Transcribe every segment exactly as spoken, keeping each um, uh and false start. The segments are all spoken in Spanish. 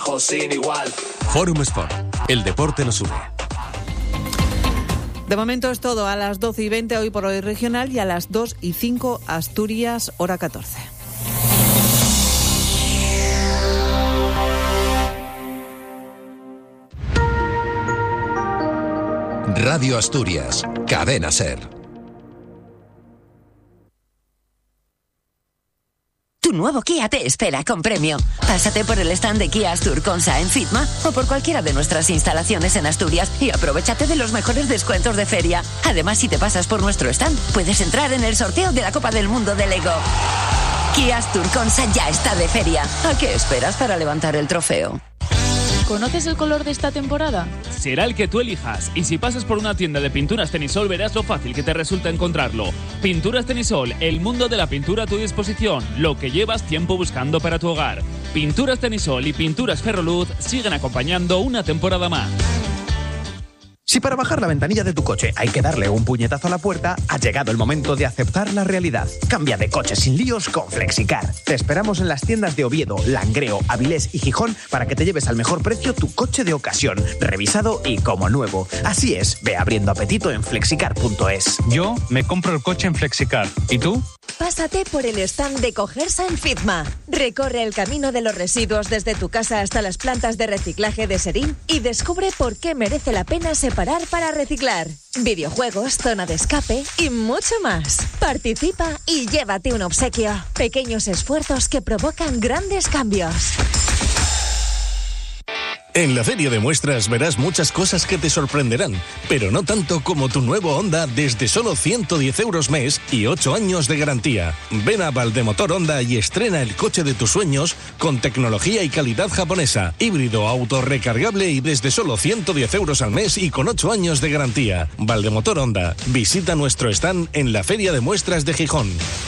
trabajo sin igual. Forum Sport, el deporte nos une. De momento es todo. A las doce y veinte hoy por hoy regional y a las dos y cinco Asturias, hora catorce. Radio Asturias, Cadena SER. Tu nuevo Kia te espera con premio. Pásate por el stand de Kia Astur-Consa en Fitma o por cualquiera de nuestras instalaciones en Asturias y aprovéchate de los mejores descuentos de feria. Además, si te pasas por nuestro stand, puedes entrar en el sorteo de la Copa del Mundo de Lego. Kia Astur-Consa ya está de feria. ¿A qué esperas para levantar el trofeo? ¿Conoces el color de esta temporada? Será el que tú elijas. Y si pasas por una tienda de pinturas Tenisol, verás lo fácil que te resulta encontrarlo. Pinturas Tenisol, el mundo de la pintura a tu disposición. Lo que llevas tiempo buscando para tu hogar. Pinturas Tenisol y Pinturas Ferroluz siguen acompañando una temporada más. Si para bajar la ventanilla de tu coche hay que darle un puñetazo a la puerta, ha llegado el momento de aceptar la realidad. Cambia de coche sin líos con Flexicar. Te esperamos en las tiendas de Oviedo, Langreo, Avilés y Gijón para que te lleves al mejor precio tu coche de ocasión, revisado y como nuevo. Así es, ve abriendo apetito en flexicar punto es. Yo me compro el coche en Flexicar. ¿Y tú? Pásate por el stand de Cogersa en Fitma. Recorre el camino de los residuos desde tu casa hasta las plantas de reciclaje de Serín y descubre por qué merece la pena separar para reciclar. Videojuegos, zona de escape y mucho más. Participa y llévate un obsequio. Pequeños esfuerzos que provocan grandes cambios. En la Feria de Muestras verás muchas cosas que te sorprenderán, pero no tanto como tu nuevo Honda desde solo ciento diez euros mes y ocho años de garantía. Ven a Valdemotor Honda y estrena el coche de tus sueños con tecnología y calidad japonesa, híbrido, autorrecargable y desde solo ciento diez euros al mes y con ocho años de garantía. Valdemotor Honda. Visita nuestro stand en la Feria de Muestras de Gijón.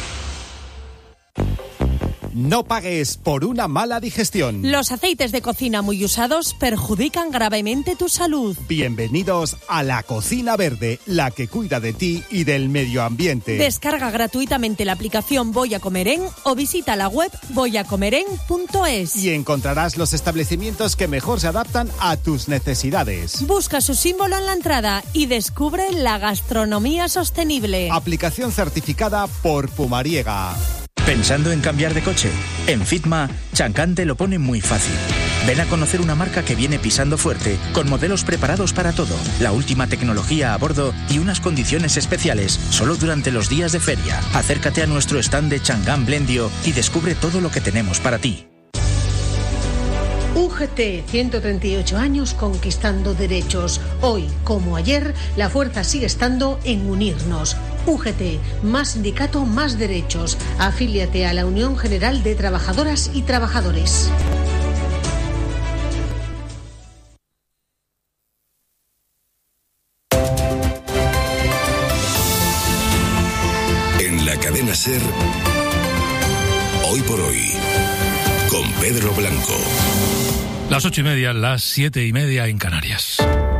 No pagues por una mala digestión. Los aceites de cocina muy usados perjudican gravemente tu salud. Bienvenidos a La Cocina Verde, la que cuida de ti y del medio ambiente. Descarga gratuitamente la aplicación Voy a Comerén o visita la web voy a comerén punto es. Y encontrarás los establecimientos que mejor se adaptan a tus necesidades. Busca su símbolo en la entrada y descubre la gastronomía sostenible. Aplicación certificada por Pumariega. ¿Pensando en cambiar de coche? En Fitma, Chancán te lo pone muy fácil. Ven a conocer una marca que viene pisando fuerte, con modelos preparados para todo, la última tecnología a bordo y unas condiciones especiales, solo durante los días de feria. Acércate a nuestro stand de Changán Blendio y descubre todo lo que tenemos para ti. U G T, ciento treinta y ocho años conquistando derechos. Hoy, como ayer, la fuerza sigue estando en unirnos. U G T, más sindicato, más derechos. Afíliate a la Unión General de Trabajadoras y Trabajadores. En la cadena SER, hoy por hoy, con Pedro Blanco. Las ocho y media, las siete y media en Canarias.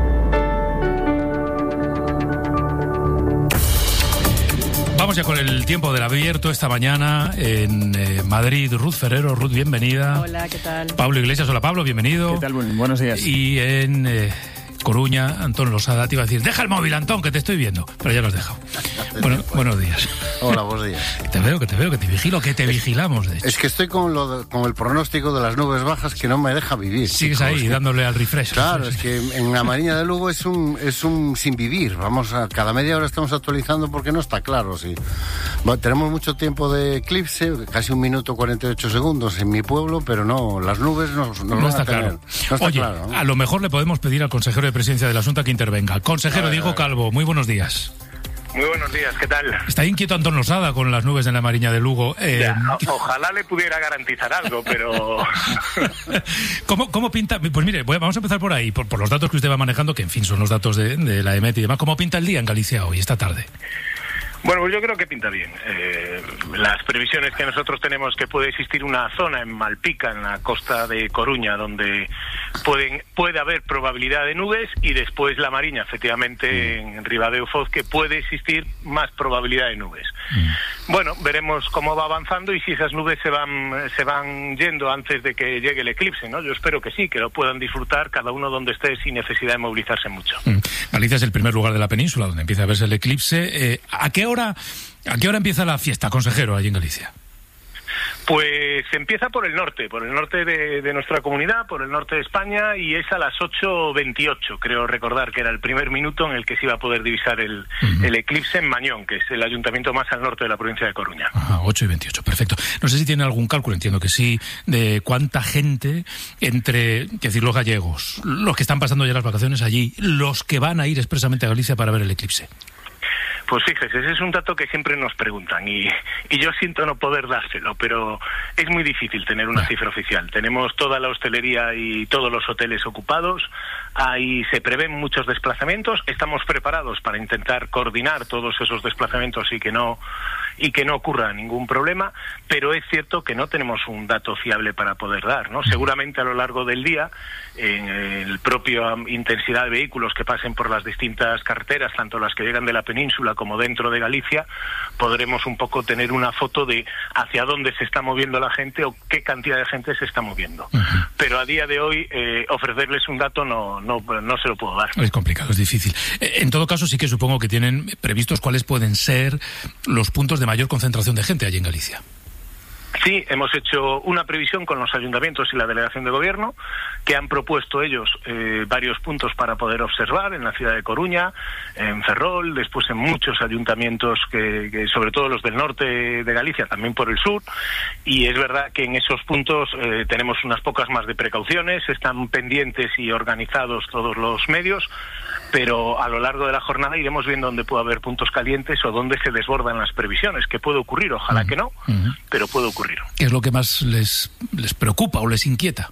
Vamos ya con el tiempo del abierto esta mañana en eh, Madrid. Ruth Ferrero. Ruth, bienvenida. Hola, ¿qué tal? Pablo Iglesias. Hola, Pablo, bienvenido. ¿Qué tal? Buenos días. Y en eh, Coruña, Antón Losada te iba a decir, deja el móvil, Antón, que te estoy viendo. Pero ya lo has dejado. Bueno, buenos días. Hola, buenos días. Te veo, que te veo, que te vigilo, que te vigilamos, de hecho. Es que estoy con, lo de, con el pronóstico de las nubes bajas que no me deja vivir. Sigues chicos. ahí, Es dándole que, al refresh. Claro, refresh. es que en la Mariña de Lugo es un es un sin vivir. Vamos a cada media hora estamos actualizando porque no está claro. Sí. Bueno, tenemos mucho tiempo de eclipse, casi un minuto cuarenta y ocho segundos en mi pueblo, pero no, las nubes no, no, no van está a tener. claro. No está Oye, claro, ¿no? A lo mejor le podemos pedir al consejero de presidencia de la Junta que intervenga. Consejero ver, Diego Calvo, muy buenos días. Muy buenos días, ¿qué tal? Está inquieto Antón Losada con las nubes en la Mariña de Lugo. Eh, ya, o, ojalá le pudiera garantizar algo, pero... ¿Cómo, ¿Cómo pinta? Pues mire, voy, vamos a empezar por ahí, por, por los datos que usted va manejando, que en fin son los datos de, de la EMET y demás. ¿Cómo pinta el día en Galicia hoy, esta tarde? Bueno, pues yo creo que pinta bien. Eh, las previsiones que nosotros tenemos que puede existir una zona en Malpica, en la costa de Coruña, donde pueden puede haber probabilidad de nubes, y después la Mariña, efectivamente, en Ribadeo Foz, que puede existir más probabilidad de nubes. Bueno, veremos cómo va avanzando y si esas nubes se van se van yendo antes de que llegue el eclipse, ¿no? Yo espero que sí, que lo puedan disfrutar cada uno donde esté sin necesidad de movilizarse mucho. Mm. Galicia es el primer lugar de la península donde empieza a verse el eclipse. Eh, ¿a qué hora a qué hora empieza la fiesta, consejero, allí en Galicia? Pues empieza por el norte, por el norte de, de nuestra comunidad, por el norte de España, y es a las ocho veintiocho, creo recordar que era el primer minuto en el que se iba a poder divisar el, uh-huh. el eclipse en Mañón, que es el ayuntamiento más al norte de la provincia de Coruña. Ajá, ocho y veintiocho, perfecto. No sé si tiene algún cálculo, entiendo que sí, de cuánta gente entre, que decir, los gallegos, los que están pasando ya las vacaciones allí, los que van a ir expresamente a Galicia para ver el eclipse. Pues fíjese, ese es un dato que siempre nos preguntan y, y yo siento no poder dárselo, pero es muy difícil tener una cifra oficial. Tenemos toda la hostelería y todos los hoteles ocupados, ahí se prevén muchos desplazamientos, estamos preparados para intentar coordinar todos esos desplazamientos y que no y que no ocurra ningún problema, pero es cierto que no tenemos un dato fiable para poder dar, ¿no? Seguramente a lo largo del día, en el propio intensidad de vehículos que pasen por las distintas carreteras, tanto las que llegan de la península como dentro de Galicia, podremos un poco tener una foto de hacia dónde se está moviendo la gente o qué cantidad de gente se está moviendo. Uh-huh. Pero a día de hoy, eh, ofrecerles un dato no, no, no se lo puedo dar. Es complicado, es difícil. En todo caso, sí que supongo que tienen previstos cuáles pueden ser los puntos de mayor concentración de gente allí en Galicia. Sí, hemos hecho una previsión con los ayuntamientos y la delegación de gobierno, que han propuesto ellos eh, varios puntos para poder observar en la ciudad de Coruña, en Ferrol, después en muchos ayuntamientos, que, que sobre todo los del norte de Galicia, también por el sur, y es verdad que en esos puntos eh, tenemos unas pocas más de precauciones, están pendientes y organizados todos los medios, pero a lo largo de la jornada iremos viendo dónde puede haber puntos calientes o dónde se desbordan las previsiones, que puede ocurrir, ojalá uh-huh. que no, uh-huh. pero puede ocurrir. ¿Qué es lo que más les, les preocupa o les inquieta?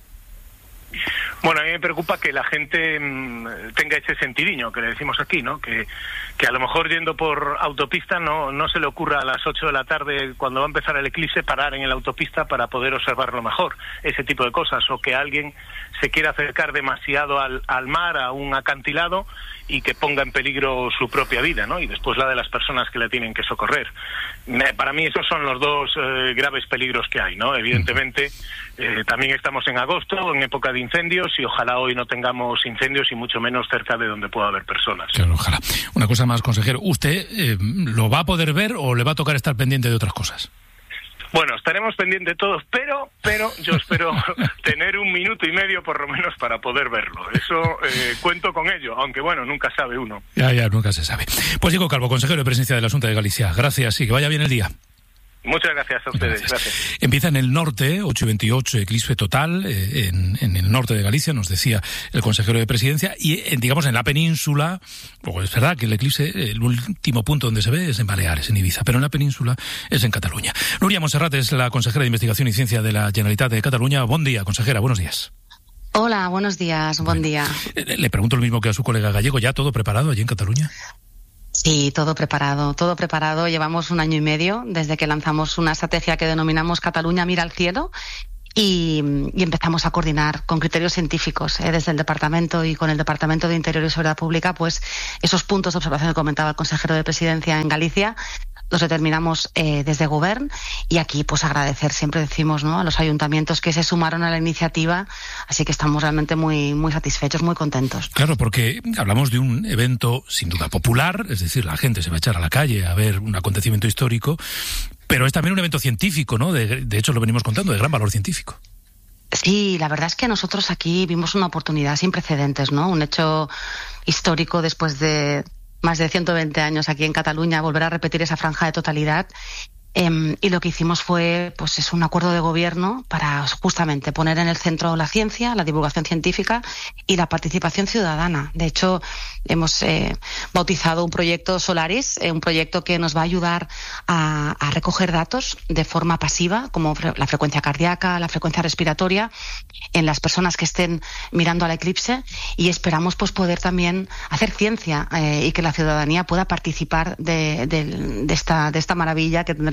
Bueno, a mí me preocupa que la gente mmm, tenga ese sentidiño que le decimos aquí, ¿no? Que, que a lo mejor yendo por autopista no, no se le ocurra a las ocho de la tarde, cuando va a empezar el eclipse, parar en la autopista para poder observarlo mejor, ese tipo de cosas, o que alguien se quiera acercar demasiado al, al mar, a un acantilado, y que ponga en peligro su propia vida, ¿no? Y después la de las personas que la tienen que socorrer. Para mí esos son los dos eh, graves peligros que hay, ¿no? Evidentemente, eh, también estamos en agosto, en época de incendios, y ojalá hoy no tengamos incendios y mucho menos cerca de donde pueda haber personas. Claro, ojalá. Una cosa más, consejero, ¿usted eh, lo va a poder ver o le va a tocar estar pendiente de otras cosas? Bueno, estaremos pendientes todos, pero pero yo espero tener un minuto y medio por lo menos para poder verlo. Eso eh, cuento con ello, aunque bueno, nunca sabe uno. Ya, ya, nunca se sabe. Pues Diego Calvo, consejero de Presidencia de la Xunta de Galicia. Gracias y que vaya bien el día. Muchas gracias a ustedes. Gracias. Gracias. Empieza en el norte, ocho y veintiocho, eclipse total, eh, en, en el norte de Galicia, nos decía el consejero de Presidencia, y eh, digamos en la península, pues es verdad que el eclipse, el último punto donde se ve es en Baleares, en Ibiza, pero en la península es en Cataluña. Núria Montserrat es la consejera de Investigación y Ciencia de la Generalitat de Cataluña. Buen día, consejera, buenos días. Hola, buenos días, buen bueno, día. Eh, le pregunto lo mismo que a su colega gallego, ¿ya todo preparado allí en Cataluña? Sí, todo preparado, todo preparado. Llevamos un año y medio desde que lanzamos una estrategia que denominamos Cataluña mira al cielo y, y empezamos a coordinar con criterios científicos eh, desde el Departamento y con el Departamento de Interior y Seguridad Pública, pues esos puntos de observación que comentaba el consejero de Presidencia en Galicia. Los determinamos eh, desde Govern y aquí pues agradecer, siempre decimos, ¿no?, a los ayuntamientos que se sumaron a la iniciativa, así que estamos realmente muy muy satisfechos, muy contentos. Claro, porque hablamos de un evento sin duda popular, es decir, la gente se va a echar a la calle a ver un acontecimiento histórico, pero es también un evento científico, ¿no? De, de hecho lo venimos contando, de gran valor científico. Sí, la verdad es que nosotros aquí vimos una oportunidad sin precedentes, ¿no? Un hecho histórico después de más de ciento veinte años aquí en Cataluña, volver a repetir esa franja de totalidad. Eh, y lo que hicimos fue, pues es un acuerdo de gobierno para justamente poner en el centro la ciencia, la divulgación científica y la participación ciudadana. De hecho, hemos eh, bautizado un proyecto Solaris, eh, un proyecto que nos va a ayudar a, a recoger datos de forma pasiva, como fre- la frecuencia cardíaca, la frecuencia respiratoria, en las personas que estén mirando al eclipse, y esperamos pues poder también hacer ciencia eh, y que la ciudadanía pueda participar de, de, de, esta, de esta maravilla que tendremos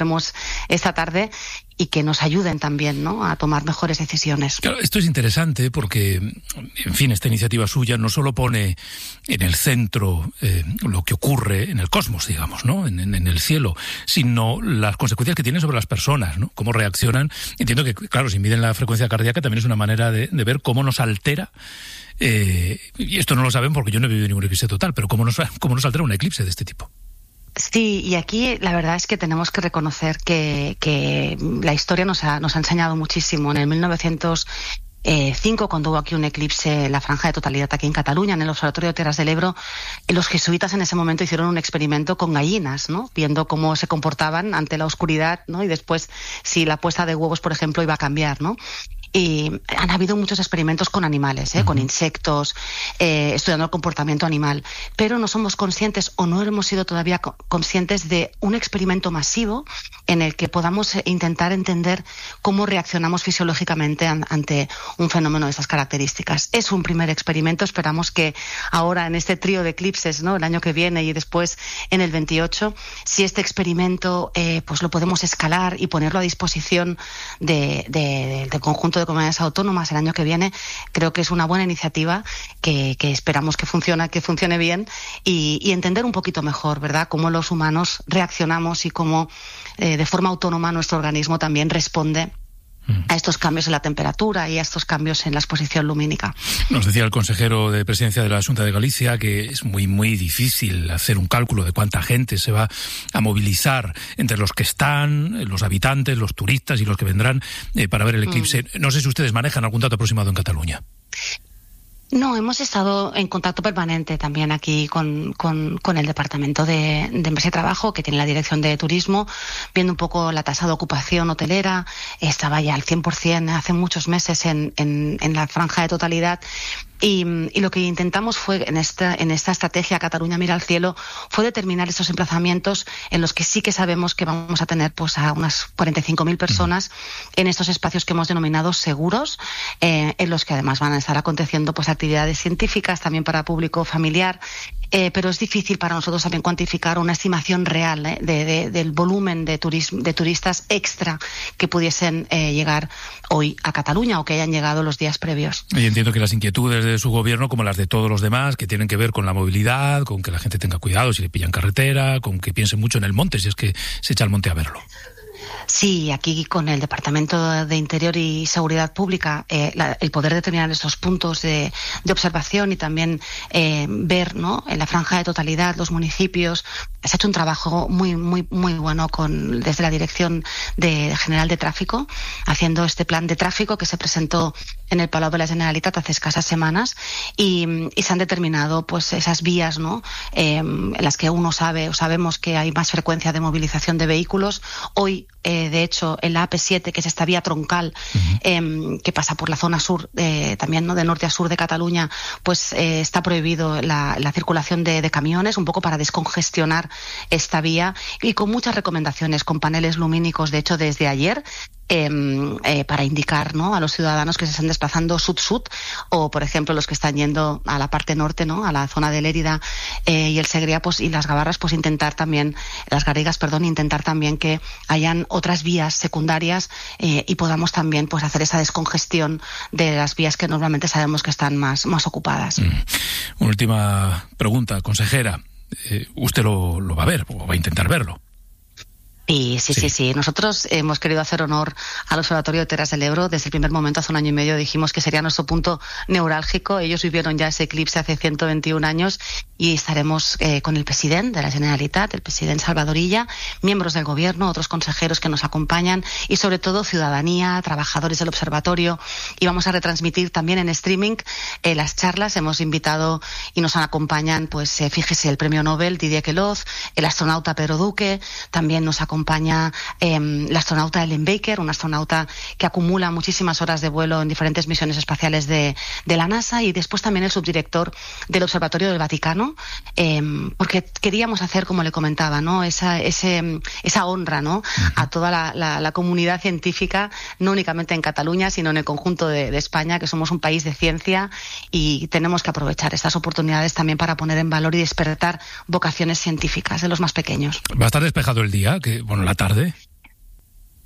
tenemos esta tarde y que nos ayuden también, ¿no?, a tomar mejores decisiones. Claro, esto es interesante porque, en fin, esta iniciativa suya no solo pone en el centro eh, lo que ocurre en el cosmos, digamos, ¿no?, en, en, en el cielo, sino las consecuencias que tiene sobre las personas, ¿no?, cómo reaccionan. Entiendo que, claro, si miden la frecuencia cardíaca también es una manera de, de ver cómo nos altera. Eh, y esto no lo saben porque yo no he vivido ningún eclipse total, pero cómo nos, cómo nos altera un eclipse de este tipo. Sí, y aquí la verdad es que tenemos que reconocer que, que la historia nos ha, nos ha enseñado muchísimo. En el mil novecientos cinco, cuando hubo aquí un eclipse en la franja de totalidad aquí en Cataluña, en el Observatorio de Terras del Ebro, los jesuitas en ese momento hicieron un experimento con gallinas, ¿no?, viendo cómo se comportaban ante la oscuridad, ¿no?, y después si la puesta de huevos, por ejemplo, iba a cambiar, ¿no? Y han habido muchos experimentos con animales, ¿eh? Uh-huh. Con insectos, eh, estudiando el comportamiento animal, pero no somos conscientes o no hemos sido todavía co- conscientes de un experimento masivo en el que podamos eh, intentar entender cómo reaccionamos fisiológicamente an- ante un fenómeno de esas características. Es un primer experimento, esperamos que ahora en este trío de eclipses, ¿no?, el año que viene y después en el veintiocho, si este experimento eh, pues lo podemos escalar y ponerlo a disposición de, de, de, del conjunto de comunidades autónomas el año que viene, creo que es una buena iniciativa que, que esperamos que funcione, que funcione bien y, y entender un poquito mejor, ¿verdad?, cómo los humanos reaccionamos y cómo eh, de forma autónoma nuestro organismo también responde a estos cambios en la temperatura y a estos cambios en la exposición lumínica. Nos decía el consejero de Presidencia de la Xunta de Galicia que es muy, muy difícil hacer un cálculo de cuánta gente se va a movilizar entre los que están, los habitantes, los turistas y los que vendrán eh, para ver el eclipse. Mm. No sé si ustedes manejan algún dato aproximado en Cataluña. No, hemos estado en contacto permanente también aquí con, con, con el Departamento de, de Empresa y Trabajo, que tiene la Dirección de Turismo, viendo un poco la tasa de ocupación hotelera. Estaba ya al cien por ciento hace muchos meses en, en, en la franja de totalidad. Y, y lo que intentamos fue, en esta, en esta estrategia Cataluña Mira al Cielo, fue determinar estos emplazamientos en los que sí que sabemos que vamos a tener pues a unas cuarenta y cinco mil personas en estos espacios que hemos denominado seguros, eh, en los que además van a estar aconteciendo pues actividades científicas también para público familiar. Eh, pero es difícil para nosotros también cuantificar una estimación real eh, de, de, del volumen de, turism, de turistas extra que pudiesen eh, llegar hoy a Cataluña o que hayan llegado los días previos. Y entiendo que las inquietudes de su gobierno, como las de todos los demás, que tienen que ver con la movilidad, con que la gente tenga cuidado si le pillan carretera, con que piense mucho en el monte, si es que se echa al monte a verlo. Sí, aquí con el Departamento de Interior y Seguridad Pública, eh, la, el poder determinar estos puntos de, de observación y también eh, ver, ¿no?, en la franja de totalidad los municipios. Se ha hecho un trabajo muy, muy, muy bueno con desde la Dirección de General de Tráfico, haciendo este plan de tráfico que se presentó en el Palau de la Generalitat hace escasas semanas y, y se han determinado pues esas vías, ¿no?, eh, en las que uno sabe o sabemos que hay más frecuencia de movilización de vehículos. Hoy Eh, de hecho, en la A P siete, que es esta vía troncal uh-huh. eh, que pasa por la zona sur, eh, también, ¿no?, de norte a sur de Cataluña, pues eh, está prohibido la, la circulación de, de camiones, un poco para descongestionar esta vía y con muchas recomendaciones, con paneles lumínicos, de hecho, desde ayer, Eh, eh, para indicar, ¿no?, a los ciudadanos que se están desplazando sud-sud o, por ejemplo, los que están yendo a la parte norte, ¿no?, a la zona de Lérida eh, y el Segrià pues, y las Gavarras, pues intentar también, las Garrigas, perdón, intentar también que hayan otras vías secundarias eh, y podamos también pues hacer esa descongestión de las vías que normalmente sabemos que están más, más ocupadas. Mm. Una última pregunta, consejera. Eh, ¿Usted lo, lo va a ver o va a intentar verlo? Sí, sí, sí, sí, sí. Nosotros hemos querido hacer honor al Observatorio de Terras del Ebro. Desde el primer momento, hace un año y medio, dijimos que sería nuestro punto neurálgico. Ellos vivieron ya ese eclipse hace ciento veintiún años y estaremos eh, con el presidente de la Generalitat, el presidente Salvador Illa, miembros del gobierno, otros consejeros que nos acompañan y sobre todo ciudadanía, trabajadores del observatorio. Y vamos a retransmitir también en streaming eh, las charlas. Hemos invitado y nos acompañan, pues eh, fíjese, el premio Nobel Didier Queloz, el astronauta Pedro Duque, también nos acompaña acompaña eh, el astronauta Ellen Baker, un astronauta que acumula muchísimas horas de vuelo en diferentes misiones espaciales de, de la NASA, y después también el subdirector del Observatorio del Vaticano, eh, porque queríamos hacer, como le comentaba, ¿no?, esa, ese, esa honra, ¿no?, a toda la, la, la comunidad científica, no únicamente en Cataluña, sino en el conjunto de, de España, que somos un país de ciencia y tenemos que aprovechar estas oportunidades también para poner en valor y despertar vocaciones científicas de los más pequeños. ¿Va a estar despejado el día? Que bueno, la tarde.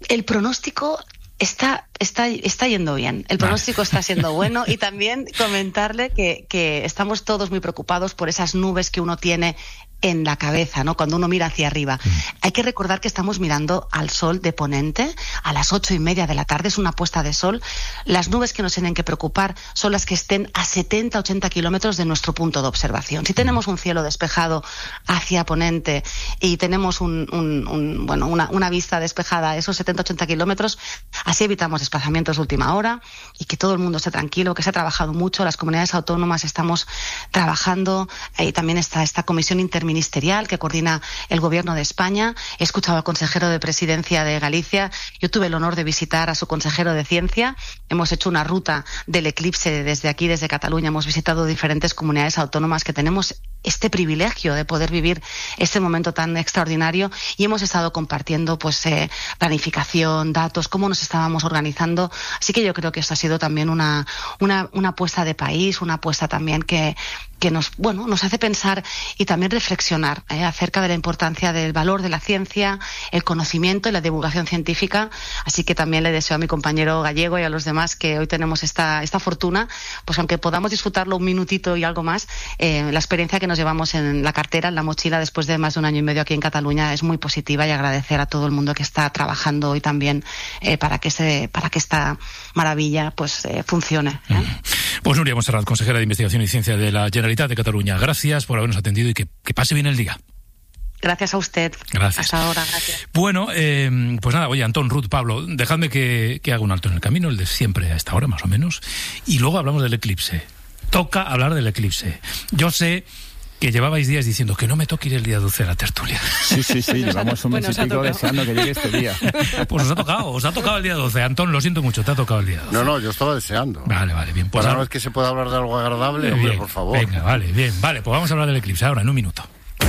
el pronóstico está, está, está yendo bien. El pronóstico está siendo bueno y también comentarle que, que estamos todos muy preocupados por esas nubes que uno tiene en la cabeza, ¿no? Cuando uno mira hacia arriba. Mm. Hay que recordar que estamos mirando al sol de poniente a las ocho y media de la tarde, es una puesta de sol. Las nubes que nos tienen que preocupar son las que estén a setenta, ochenta kilómetros de nuestro punto de observación. Si tenemos un cielo despejado hacia poniente y tenemos un, un, un, bueno, una, una vista despejada a esos setenta, ochenta kilómetros, así evitamos desplazamientos de última hora y que todo el mundo esté tranquilo, que se ha trabajado mucho. Las comunidades autónomas estamos trabajando, y eh, también está esta comisión interministerial ministerial que coordina el Gobierno de España. He escuchado al consejero de Presidencia de Galicia. Yo tuve el honor de visitar a su consejero de Ciencia. Hemos hecho una ruta del eclipse desde aquí, desde Cataluña. Hemos visitado diferentes comunidades autónomas que tenemos este privilegio de poder vivir este momento tan extraordinario y hemos estado compartiendo pues eh, planificación, datos, cómo nos estábamos organizando. Así que yo creo que esto ha sido también una, una, una apuesta de país, una apuesta también que, que nos, bueno, nos hace pensar y también reflexionar eh, acerca de la importancia del valor de la ciencia, el conocimiento y la divulgación científica. Así que también le deseo a mi compañero gallego y a los demás que hoy tenemos esta, esta fortuna, pues aunque podamos disfrutarlo un minutito y algo más, eh, la experiencia que nos llevamos en la cartera, en la mochila, después de más de un año y medio aquí en Cataluña es muy positiva, y agradecer a todo el mundo que está trabajando hoy también eh, para que se, para que esta maravilla pues eh, funcione. ¿eh? Pues Núria Montserrat, consejera de Investigación y Ciencia de la Generalitat de Cataluña, gracias por habernos atendido y que, que pase bien el día. Gracias a usted. Gracias. Hasta ahora, gracias. Bueno, eh, pues nada, oye, Antón, Ruth, Pablo, dejadme que, que haga un alto en el camino, el de siempre a esta hora más o menos, y luego hablamos del eclipse. Toca hablar del eclipse. Yo sé que llevabais días diciendo que no me toque ir el día doce a la tertulia. Sí, sí, sí, llevamos un mes y pico deseando que llegue este día. Pues os ha tocado, os ha tocado el día doce. Antón, lo siento mucho, te ha tocado el día doce. No, no, yo estaba deseando. Vale, vale, bien. Pues ahora es que se puede hablar de algo agradable, hombre, bien, por favor. Venga, vale, bien. Vale, pues vamos a hablar del eclipse ahora, en un minuto.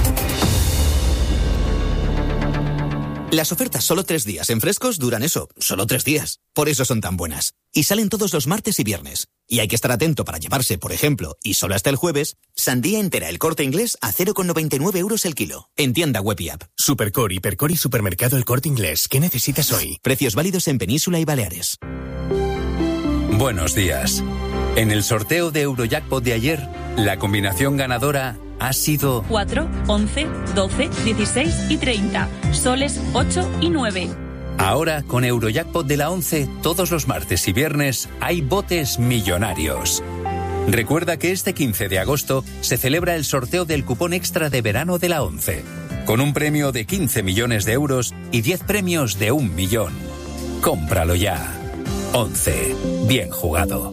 Las ofertas solo tres días en Frescos duran eso, solo tres días. Por eso son tan buenas. Y salen todos los martes y viernes. Y hay que estar atento para llevarse, por ejemplo, y solo hasta el jueves, sandía entera El Corte Inglés a cero coma noventa y nueve euros el kilo. En tienda web y app. Supercore, Hipercore y Supermercado El Corte Inglés. ¿Qué necesitas hoy? Precios válidos en Península y Baleares. Buenos días. En el sorteo de Eurojackpot de ayer, la combinación ganadora ha sido cuatro, once, doce, dieciséis y treinta. Soles ocho y nueve. Ahora, con Eurojackpot de la once, todos los martes y viernes hay botes millonarios. Recuerda que este quince de agosto se celebra el sorteo del cupón extra de verano de la once, con un premio de quince millones de euros y diez premios de un millón. Cómpralo ya. once. Bien jugado.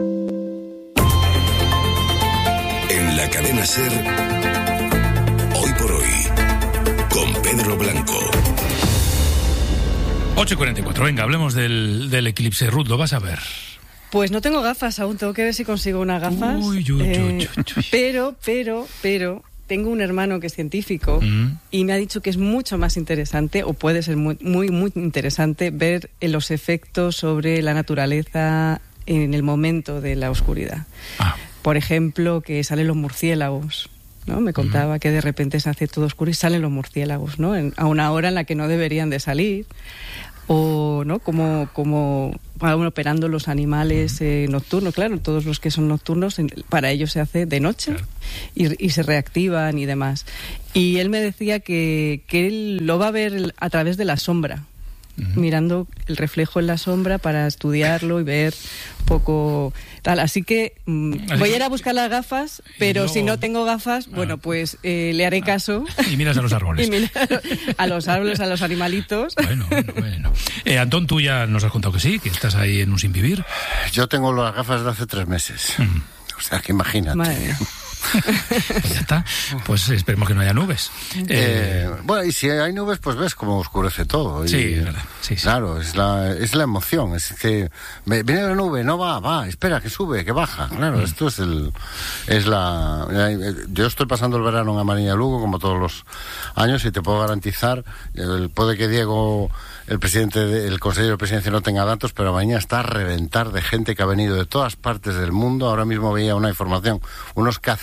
En la cadena SER, Hoy por Hoy, con Pedro Blanco. ocho y cuarenta y cuatro, venga, hablemos del, del eclipse. Ruth, ¿lo vas a ver? Pues no tengo gafas aún, tengo que ver si consigo unas gafas. Uy, uy, eh, uy, uy, uy. Pero, pero, pero, tengo un hermano que es científico mm. y me ha dicho que es mucho más interesante, o puede ser muy, muy, muy interesante, ver los efectos sobre la naturaleza en el momento de la oscuridad. Ah. Por ejemplo, que salen los murciélagos, ¿no? Me contaba mm. que de repente se hace todo oscuro y salen los murciélagos, ¿no? En, a una hora en la que no deberían de salir. O, ¿no? Como, como van operando los animales eh, nocturnos, claro, todos los que son nocturnos, para ellos se hace de noche, claro. y, y se reactivan y demás. Y él me decía que, que él lo va a ver a través de la sombra, uh-huh. mirando el reflejo en la sombra para estudiarlo y ver un poco tal. Así que mmm, Así voy a ir a buscar las gafas, pero luego, si no tengo gafas, ah, bueno, pues eh, le haré ah, caso. Y miras a los árboles. Y miras a los árboles, a los animalitos. Bueno, bueno, bueno. Eh, Antón, tú ya nos has contado que sí, que estás ahí en un sin vivir. Yo tengo las gafas de hace tres meses. Mm. O sea, que imagínate. Madre mía. Pues ya está, pues esperemos que no haya nubes. Eh, eh, bueno, y si hay nubes, pues ves cómo oscurece todo. Y, sí, es verdad. Sí, sí. Claro, es la, es la emoción. Es que me, viene la nube, no va, va, espera, que sube, que baja. Claro, mm. esto es el, es la. Yo estoy pasando el verano en Amarilla Lugo, como todos los años, y te puedo garantizar, el, puede que Diego, el presidente, de, el consejero de presidencia, no tenga datos, pero mañana está a reventar de gente que ha venido de todas partes del mundo. Ahora mismo veía una información, unos cazas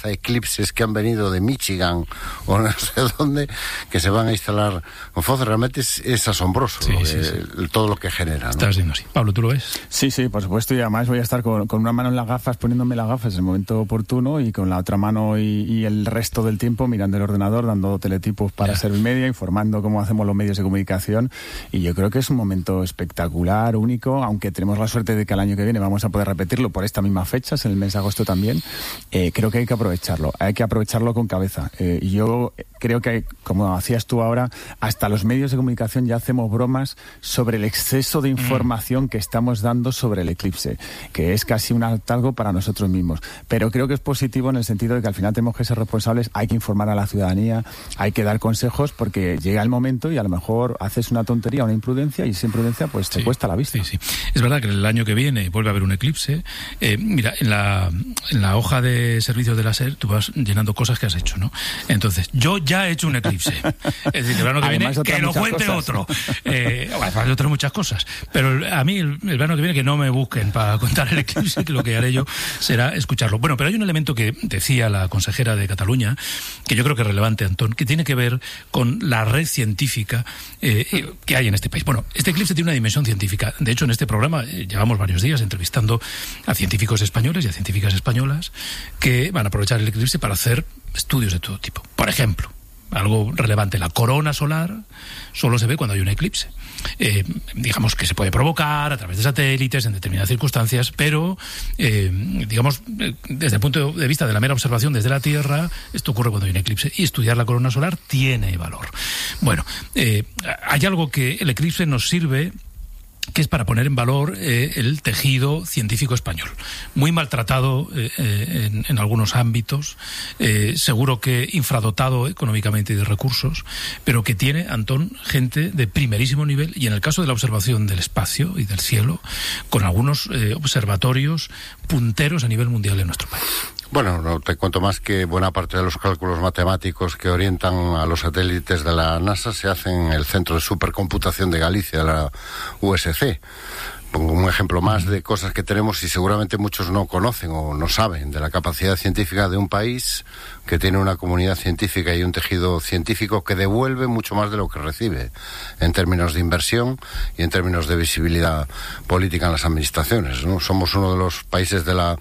caza eclipses que han venido de Michigan o no sé dónde, que se van a instalar con F O C. Realmente es, es asombroso sí, lo sí, que, sí. todo lo que genera, ¿no? Está siendo así. Pablo, ¿tú lo ves? Sí, sí, por supuesto, y además voy a estar con, con una mano en las gafas, poniéndome las gafas en el momento oportuno, y con la otra mano y, y el resto del tiempo mirando el ordenador, dando teletipos para yeah. ser media, informando cómo hacemos los medios de comunicación, y yo creo que es un momento espectacular, único, aunque tenemos la suerte de que el año que viene vamos a poder repetirlo por estas mismas fechas, en el mes de agosto también. Eh, creo que hay que aprovecharlo, hay que aprovecharlo con cabeza. Eh, y yo creo que, como hacías tú ahora, hasta los medios de comunicación ya hacemos bromas sobre el exceso de información mm. que estamos dando sobre el eclipse, que es casi un algo para nosotros mismos. Pero creo que es positivo en el sentido de que al final tenemos que ser responsables, hay que informar a la ciudadanía, hay que dar consejos, porque llega el momento y a lo mejor haces una tontería, una imprudencia, y esa imprudencia pues te sí, cuesta la vista. Sí, sí. Es verdad que el año que viene vuelve a haber un eclipse. Eh, mira, en la, en la hoja de servicios de la SER tú vas llenando cosas que has hecho, ¿no? Entonces, yo ya he hecho un eclipse. Es decir, el verano que Además, viene, que lo cuente cosas. otro. Eh, bueno, hay otras muchas cosas. Pero a mí, el, el verano que viene, que no me busquen para contar el eclipse, que lo que haré yo será escucharlo. Bueno, pero hay un elemento que decía la consejera de Cataluña, que yo creo que es relevante, Antón, que tiene que ver con la red científica eh, que hay en este país. Bueno, este eclipse tiene una dimensión científica. De hecho, en este programa eh, llevamos varios días entrevistando a científicos españoles y a científicas españolas que van a aprovechar el eclipse para hacer estudios de todo tipo. Por ejemplo, algo relevante, la corona solar solo se ve cuando hay un eclipse. Eh, digamos que se puede provocar a través de satélites en determinadas circunstancias, pero eh, digamos, desde el punto de vista de la mera observación desde la Tierra, esto ocurre cuando hay un eclipse, y estudiar la corona solar tiene valor. Bueno, eh, hay algo que el eclipse nos sirve, que es para poner en valor eh, el tejido científico español, muy maltratado eh, eh, en, en algunos ámbitos, eh, seguro que infradotado económicamente y de recursos, pero que tiene, Antón, gente de primerísimo nivel, y en el caso de la observación del espacio y del cielo, con algunos eh, observatorios punteros a nivel mundial en nuestro país. Bueno, no te cuento más que buena parte de los cálculos matemáticos que orientan a los satélites de la NASA se hacen en el Centro de Supercomputación de Galicia, la U S C. Pongo un ejemplo más de cosas que tenemos y seguramente muchos no conocen o no saben de la capacidad científica de un país que tiene una comunidad científica y un tejido científico que devuelve mucho más de lo que recibe en términos de inversión y en términos de visibilidad política en las administraciones, ¿no? Somos uno de los países de la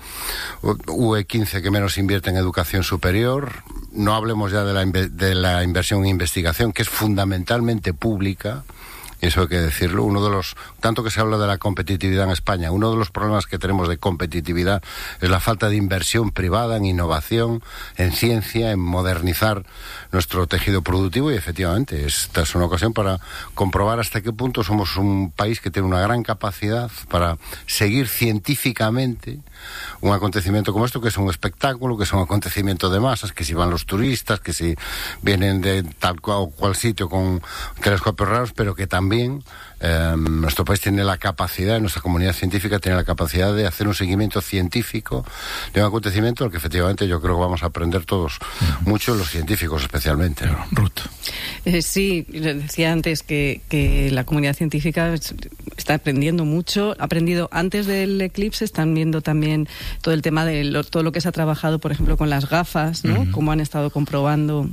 U E quince que menos invierte en educación superior. No hablemos ya de la, de la inversión en investigación, que es fundamentalmente pública. Y eso hay que decirlo. Uno de los, tanto que se habla de la competitividad en España, uno de los problemas que tenemos de competitividad es la falta de inversión privada en innovación, en ciencia, en modernizar nuestro tejido productivo, y efectivamente esta es una ocasión para comprobar hasta qué punto somos un país que tiene una gran capacidad para seguir científicamente un acontecimiento como esto, que es un espectáculo, que es un acontecimiento de masas, que si van los turistas, que si vienen de tal o cual sitio con telescopios raros, pero que también eh, nuestro país tiene la capacidad, nuestra comunidad científica tiene la capacidad de hacer un seguimiento científico de un acontecimiento al que efectivamente yo creo que vamos a aprender todos mucho, los científicos especialmente, ¿no? Ruth. Eh, sí, decía antes que, que la comunidad científica está aprendiendo mucho, ha aprendido antes del eclipse, están viendo también todo el tema de lo, todo lo que se ha trabajado, por ejemplo, con las gafas, ¿no? Uh-huh. Cómo han estado comprobando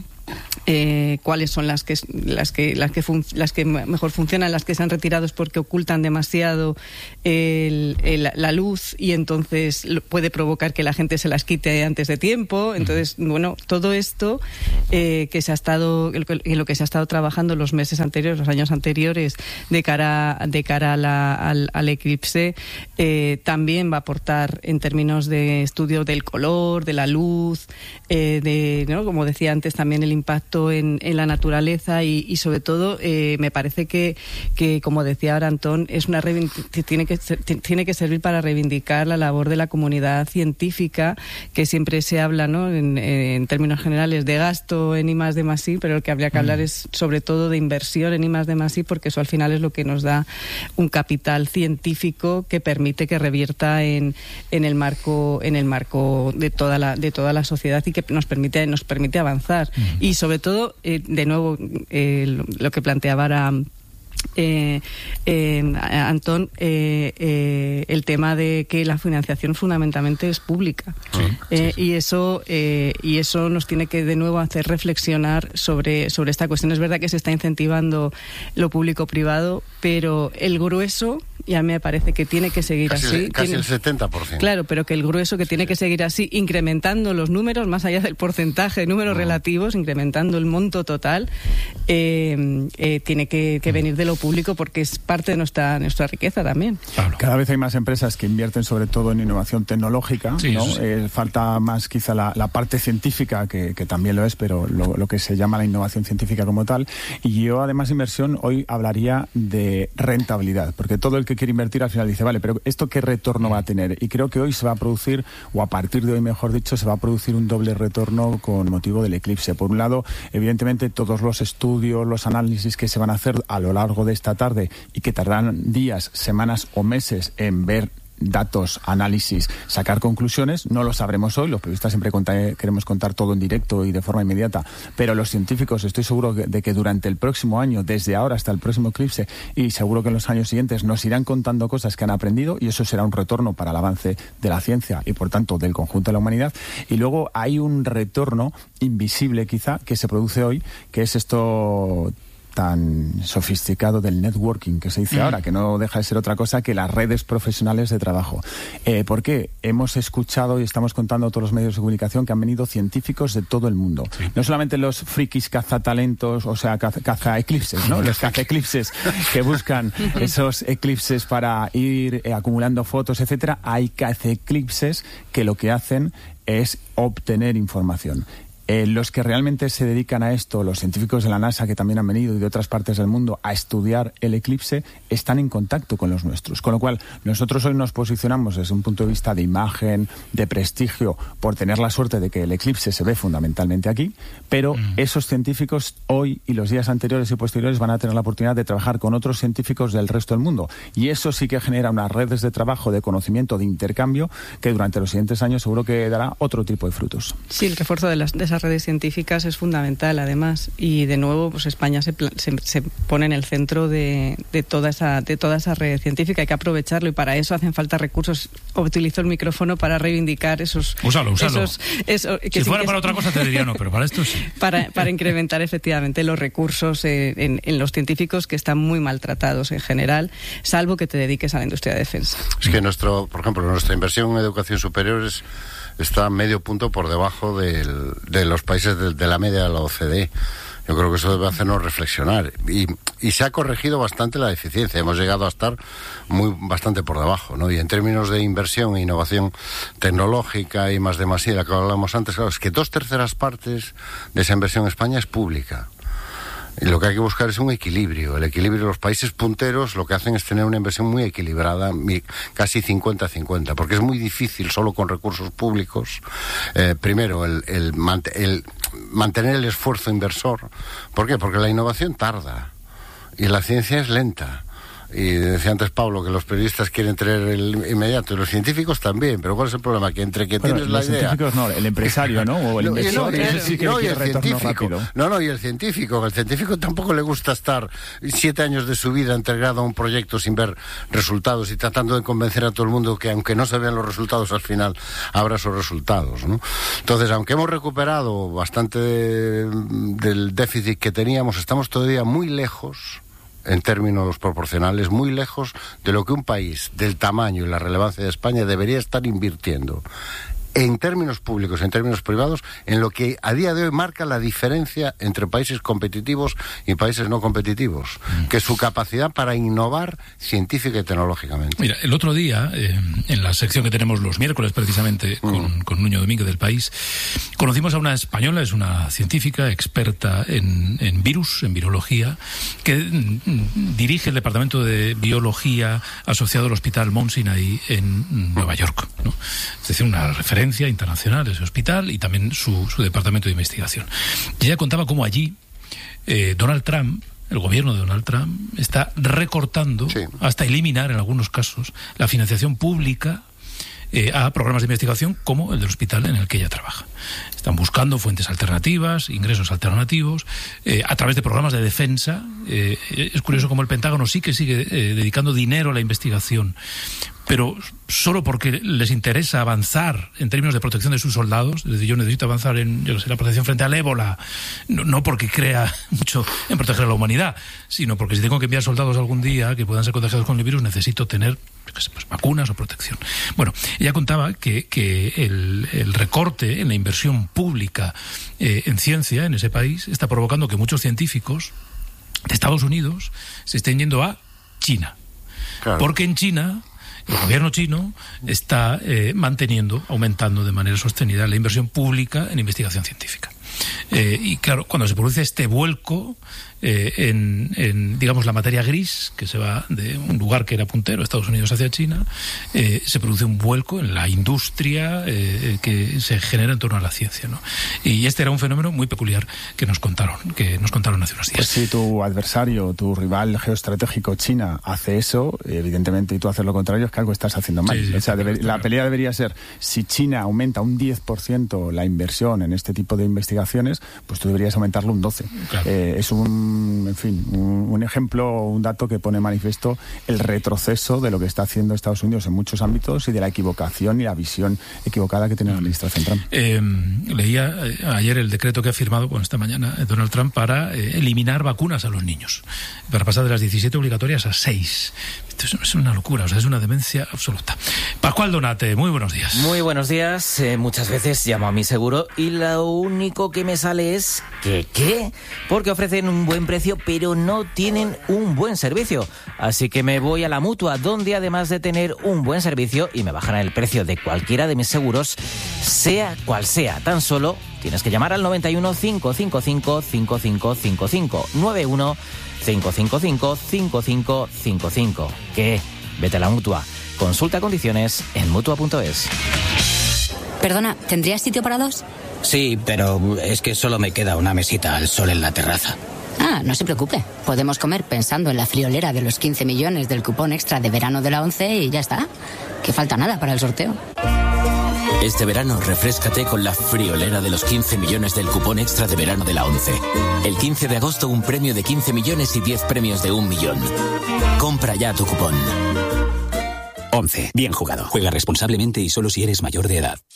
Eh, cuáles son las que las que las que fun, las que mejor funcionan, las que se han retirado es porque ocultan demasiado el, el, la luz, y entonces puede provocar que la gente se las quite antes de tiempo. Entonces, bueno, todo esto eh, que se ha estado en lo que se ha estado trabajando los meses anteriores, los años anteriores, de cara de cara a la, al, al eclipse, eh, también va a aportar en términos de estudio del color, de la luz, eh, de, ¿no? Como decía antes, también el impacto en, en la naturaleza, y, y sobre todo eh, me parece que, que, como decía ahora Antón, es una tiene que tiene que servir para reivindicar la labor de la comunidad científica, que siempre se habla, ¿no? en, en términos generales de gasto en I más D más I, pero el que habría que hablar es sobre todo de inversión en I más D más I, porque eso al final es lo que nos da un capital científico que permite que revierta en, en el marco en el marco de toda la de toda la sociedad, y que nos permite nos permite avanzar. Y sobre todo, eh, de nuevo, eh, lo, lo que planteaba ahora Eh, eh, Antón, eh, eh, el tema de que la financiación fundamentalmente es pública. Sí, eh, sí, sí. Y eso eh, y eso nos tiene que de nuevo hacer reflexionar sobre, sobre esta cuestión. Es verdad que se está incentivando lo público-privado, pero el grueso ya me parece que tiene que seguir casi, así. Casi tiene, el setenta por ciento. Claro, pero que el grueso que tiene que seguir así, incrementando los números, más allá del porcentaje de números mm. relativos, incrementando el monto total, eh, eh, tiene que, que venir de lo público porque es parte de nuestra nuestra riqueza también. Pablo. Cada vez hay más empresas que invierten sobre todo en innovación tecnológica, sí, ¿no? Sí. Eh, falta más quizá la, la parte científica, que, que también lo es, pero lo, lo que se llama la innovación científica como tal. Y yo, además de inversión, hoy hablaría de rentabilidad, porque todo el que quiere invertir al final dice, vale, pero ¿esto qué retorno va a tener? Y creo que hoy se va a producir, o a partir de hoy mejor dicho, se va a producir un doble retorno con motivo del eclipse. Por un lado, evidentemente, todos los estudios, los análisis que se van a hacer a lo largo de esta tarde y que tardan días, semanas o meses en ver datos, análisis, sacar conclusiones, no lo sabremos hoy. Los periodistas siempre contar, queremos contar todo en directo y de forma inmediata, pero los científicos estoy seguro de que durante el próximo año, desde ahora hasta el próximo eclipse, y seguro que en los años siguientes, nos irán contando cosas que han aprendido, y eso será un retorno para el avance de la ciencia y por tanto del conjunto de la humanidad. Y luego hay un retorno invisible quizá que se produce hoy, que es esto tan sofisticado del networking que se dice mm. ahora, que no deja de ser otra cosa que las redes profesionales de trabajo. Eh, ¿Por qué? Hemos escuchado y estamos contando a todos los medios de comunicación que han venido científicos de todo el mundo. Sí. No solamente los frikis cazatalentos, o sea, caza, caza eclipses, ¿no? Los caza eclipses que buscan esos eclipses para ir eh, acumulando fotos, etcétera. Hay caza eclipses que lo que hacen es obtener información. Eh, los que realmente se dedican a esto, los científicos de la NASA que también han venido y de otras partes del mundo a estudiar el eclipse, están en contacto con los nuestros. Con lo cual, nosotros hoy nos posicionamos desde un punto de vista de imagen, de prestigio, por tener la suerte de que el eclipse se ve fundamentalmente aquí, pero mm. esos científicos hoy y los días anteriores y posteriores van a tener la oportunidad de trabajar con otros científicos del resto del mundo. Y eso sí que genera unas redes de trabajo, de conocimiento, de intercambio, que durante los siguientes años seguro que dará otro tipo de frutos. Sí, el refuerzo de las de esas redes científicas es fundamental, además, y de nuevo, pues España se, se, se pone en el centro de, de toda esa de toda esa red científica. Hay que aprovecharlo y para eso hacen falta recursos. Utilizo el micrófono para reivindicar esos. Úsalo, úsalo. Esos, eso, que si sí, fuera que para es, otra cosa te diría no, pero para esto sí. Para, para incrementar efectivamente los recursos eh, en, en los científicos que están muy maltratados en general, salvo que te dediques a la industria de defensa. Es que nuestro, por ejemplo, nuestra inversión en educación superior es está medio punto por debajo del, de los países de, de la media de la O C D E. Yo creo que eso debe hacernos reflexionar. Y, y se ha corregido bastante la deficiencia. Hemos llegado a estar muy bastante por debajo, ¿no? Y en términos de inversión e innovación tecnológica y más demasiada, que hablábamos antes, claro, es que dos terceras partes de esa inversión en España es pública. Y lo que hay que buscar es un equilibrio. El equilibrio de los países punteros lo que hacen es tener una inversión muy equilibrada, casi cincuenta a cincuenta, porque es muy difícil solo con recursos públicos, eh, primero, el, el, el mantener el esfuerzo inversor. ¿Por qué? Porque la innovación tarda y la ciencia es lenta. Y decía antes Pablo que los periodistas quieren tener el inmediato y los científicos también, pero ¿cuál es el problema? Que entre que bueno, tienes la idea... Los científicos no, el empresario, ¿no? O el no, inversor, no, ese sí que no, y el retorno científico. Rápido. No, no, y el científico. El científico tampoco le gusta estar siete años de su vida entregado a un proyecto sin ver resultados y tratando de convencer a todo el mundo que aunque no se vean los resultados al final habrá esos resultados, ¿no? Entonces, aunque hemos recuperado bastante de, del déficit que teníamos, estamos todavía muy lejos, en términos proporcionales, muy lejos de lo que un país del tamaño y la relevancia de España debería estar invirtiendo en términos públicos, en términos privados, en lo que a día de hoy marca la diferencia entre países competitivos y países no competitivos, mm. que es su capacidad para innovar científica y tecnológicamente. Mira, el otro día, eh, en la sección que tenemos los miércoles precisamente mm. con, con Nuño Domínguez del País, conocimos a una española, es una científica experta en, en virus, en virología, que mm, dirige el departamento de biología asociado al Hospital Mount Sinai en Nueva York, ¿no? Es decir, una referencia internacional de ese hospital y también su, su departamento de investigación. Y ella contaba cómo allí eh, Donald Trump, el gobierno de Donald Trump, está recortando, sí. hasta eliminar en algunos casos, la financiación pública eh, a programas de investigación como el del hospital en el que ella trabaja. Están buscando fuentes alternativas, ingresos alternativos, eh, a través de programas de defensa. Eh, es curioso cómo el Pentágono sí que sigue eh, dedicando dinero a la investigación, pero solo porque les interesa avanzar en términos de protección de sus soldados. Es decir, yo necesito avanzar en yo sé, la protección frente al ébola, no, no porque crea mucho en proteger a la humanidad, sino porque si tengo que enviar soldados algún día que puedan ser contagiados con el virus, necesito tener pues, vacunas o protección. Bueno, ella contaba que, que el, el recorte en la inversión pública eh, en ciencia en ese país está provocando que muchos científicos de Estados Unidos se estén yendo a China. Claro. Porque en China el gobierno chino está eh, manteniendo, aumentando de manera sostenida la inversión pública en investigación científica. Eh, y claro, cuando se produce este vuelco eh, en, en, digamos, la materia gris, que se va de un lugar que era puntero, Estados Unidos hacia China, eh, se produce un vuelco en la industria eh, que se genera en torno a la ciencia, ¿no? Y este era un fenómeno muy peculiar que nos contaron, que nos contaron hace unos días. Pues si tu adversario, tu rival geoestratégico China hace eso, evidentemente, y tú haces lo contrario, es que algo estás haciendo mal. Sí, sí, o sea, debe, la pelea debería ser, si China aumenta un diez por ciento la inversión en este tipo de investigaciones, pues tú deberías aumentarlo un doce por ciento. Claro. Eh, es un, en fin, un, un ejemplo, un dato que pone manifiesto el retroceso de lo que está haciendo Estados Unidos en muchos ámbitos y de la equivocación y la visión equivocada que tiene la administración Trump. Eh, leía ayer el decreto que ha firmado, bueno, esta mañana, Donald Trump para eh, eliminar vacunas a los niños, para pasar de las diecisiete obligatorias a seis. Esto es una locura, o sea, es una demencia absoluta. Pascual Donate, muy buenos días. Muy buenos días. Eh, muchas veces llamo a mi seguro y lo único que me sale es que ¿qué? Porque ofrecen un buen precio, pero no tienen un buen servicio. Así que me voy a la Mutua, donde además de tener un buen servicio y me bajarán el precio de cualquiera de mis seguros, sea cual sea, tan solo tienes que llamar al noventa y uno, cinco cinco cinco, cinco cinco cinco cinco, noventa y uno, cinco cinco cinco, cinco cinco cinco cinco. ¿Qué? Vete a la Mutua. Consulta condiciones en mutua punto es. Perdona, ¿tendrías sitio para dos? Sí, pero es que solo me queda una mesita al sol en la terraza. Ah, no se preocupe. Podemos comer pensando en la friolera de los quince millones del cupón extra de verano de la ONCE y ya está. Que falta nada para el sorteo. Este verano refréscate con la friolera de los quince millones del cupón extra de verano de la ONCE. El quince de agosto un premio de quince millones y diez premios de un millón. Compra ya tu cupón. ONCE. Bien jugado. Juega responsablemente y solo si eres mayor de edad.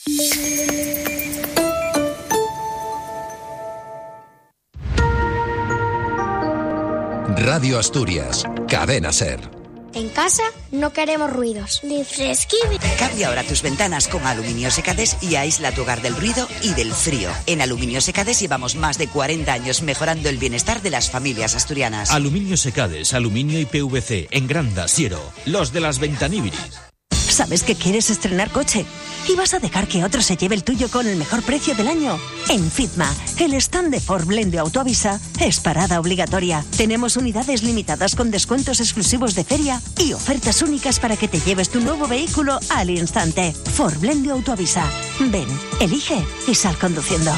Radio Asturias. Cadena SER. En casa no queremos ruidos, ni fresquín. Cambia ahora tus ventanas con Aluminio Secades y aísla tu hogar del ruido y del frío. En Aluminio Secades llevamos más de cuarenta años mejorando el bienestar de las familias asturianas. Aluminio Secades, aluminio y P V C, en Granda, Siero, los de las ventaníbilis. ¿Sabes que quieres estrenar coche? ¿Y vas a dejar que otro se lleve el tuyo con el mejor precio del año? En Fitma, el stand de Ford Blendio Autoavisa es parada obligatoria. Tenemos unidades limitadas con descuentos exclusivos de feria y ofertas únicas para que te lleves tu nuevo vehículo al instante. Ford Blendio Autoavisa. Ven, elige y sal conduciendo.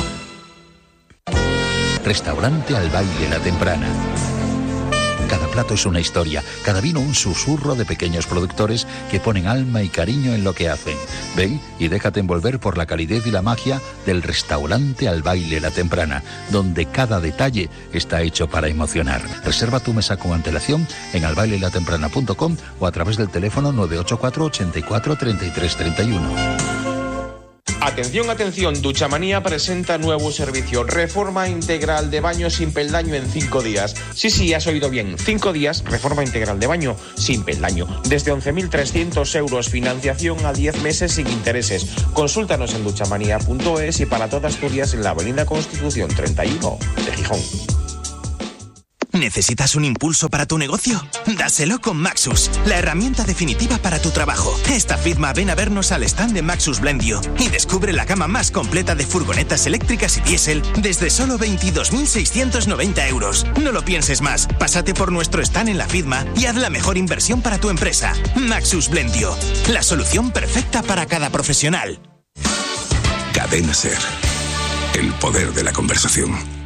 Restaurante Al Baile La Temprana. Cada plato es una historia, cada vino un susurro de pequeños productores que ponen alma y cariño en lo que hacen. Ven y déjate envolver por la calidez y la magia del Restaurante Al Baile La Temprana, donde cada detalle está hecho para emocionar. Reserva tu mesa con antelación en al baile la temprana punto com o a través del teléfono nueve ocho cuatro, ochenta y cuatro, treinta y tres treinta y uno. Atención, atención, Duchamanía presenta nuevo servicio, reforma integral de baño sin peldaño en cinco días. Sí, sí, has oído bien, cinco días, reforma integral de baño sin peldaño. Desde once mil trescientos euros, financiación a diez meses sin intereses. Consúltanos en duchamanía punto es y para toda Asturias en la avenida Constitución treinta y uno de Gijón. ¿Necesitas un impulso para tu negocio? Dáselo con Maxus, la herramienta definitiva para tu trabajo. Esta firma ven a vernos al stand de Maxus Blendio y descubre la gama más completa de furgonetas eléctricas y diésel desde solo veintidós mil seiscientos noventa euros. No lo pienses más, pásate por nuestro stand en la firma y haz la mejor inversión para tu empresa. Maxus Blendio, la solución perfecta para cada profesional. Cadena SER, el poder de la conversación.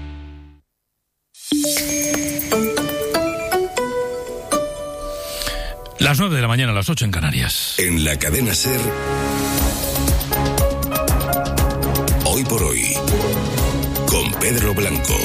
Las nueve de la mañana, a las ocho en Canarias. En la Cadena SER, por hoy, con Pedro Blanco.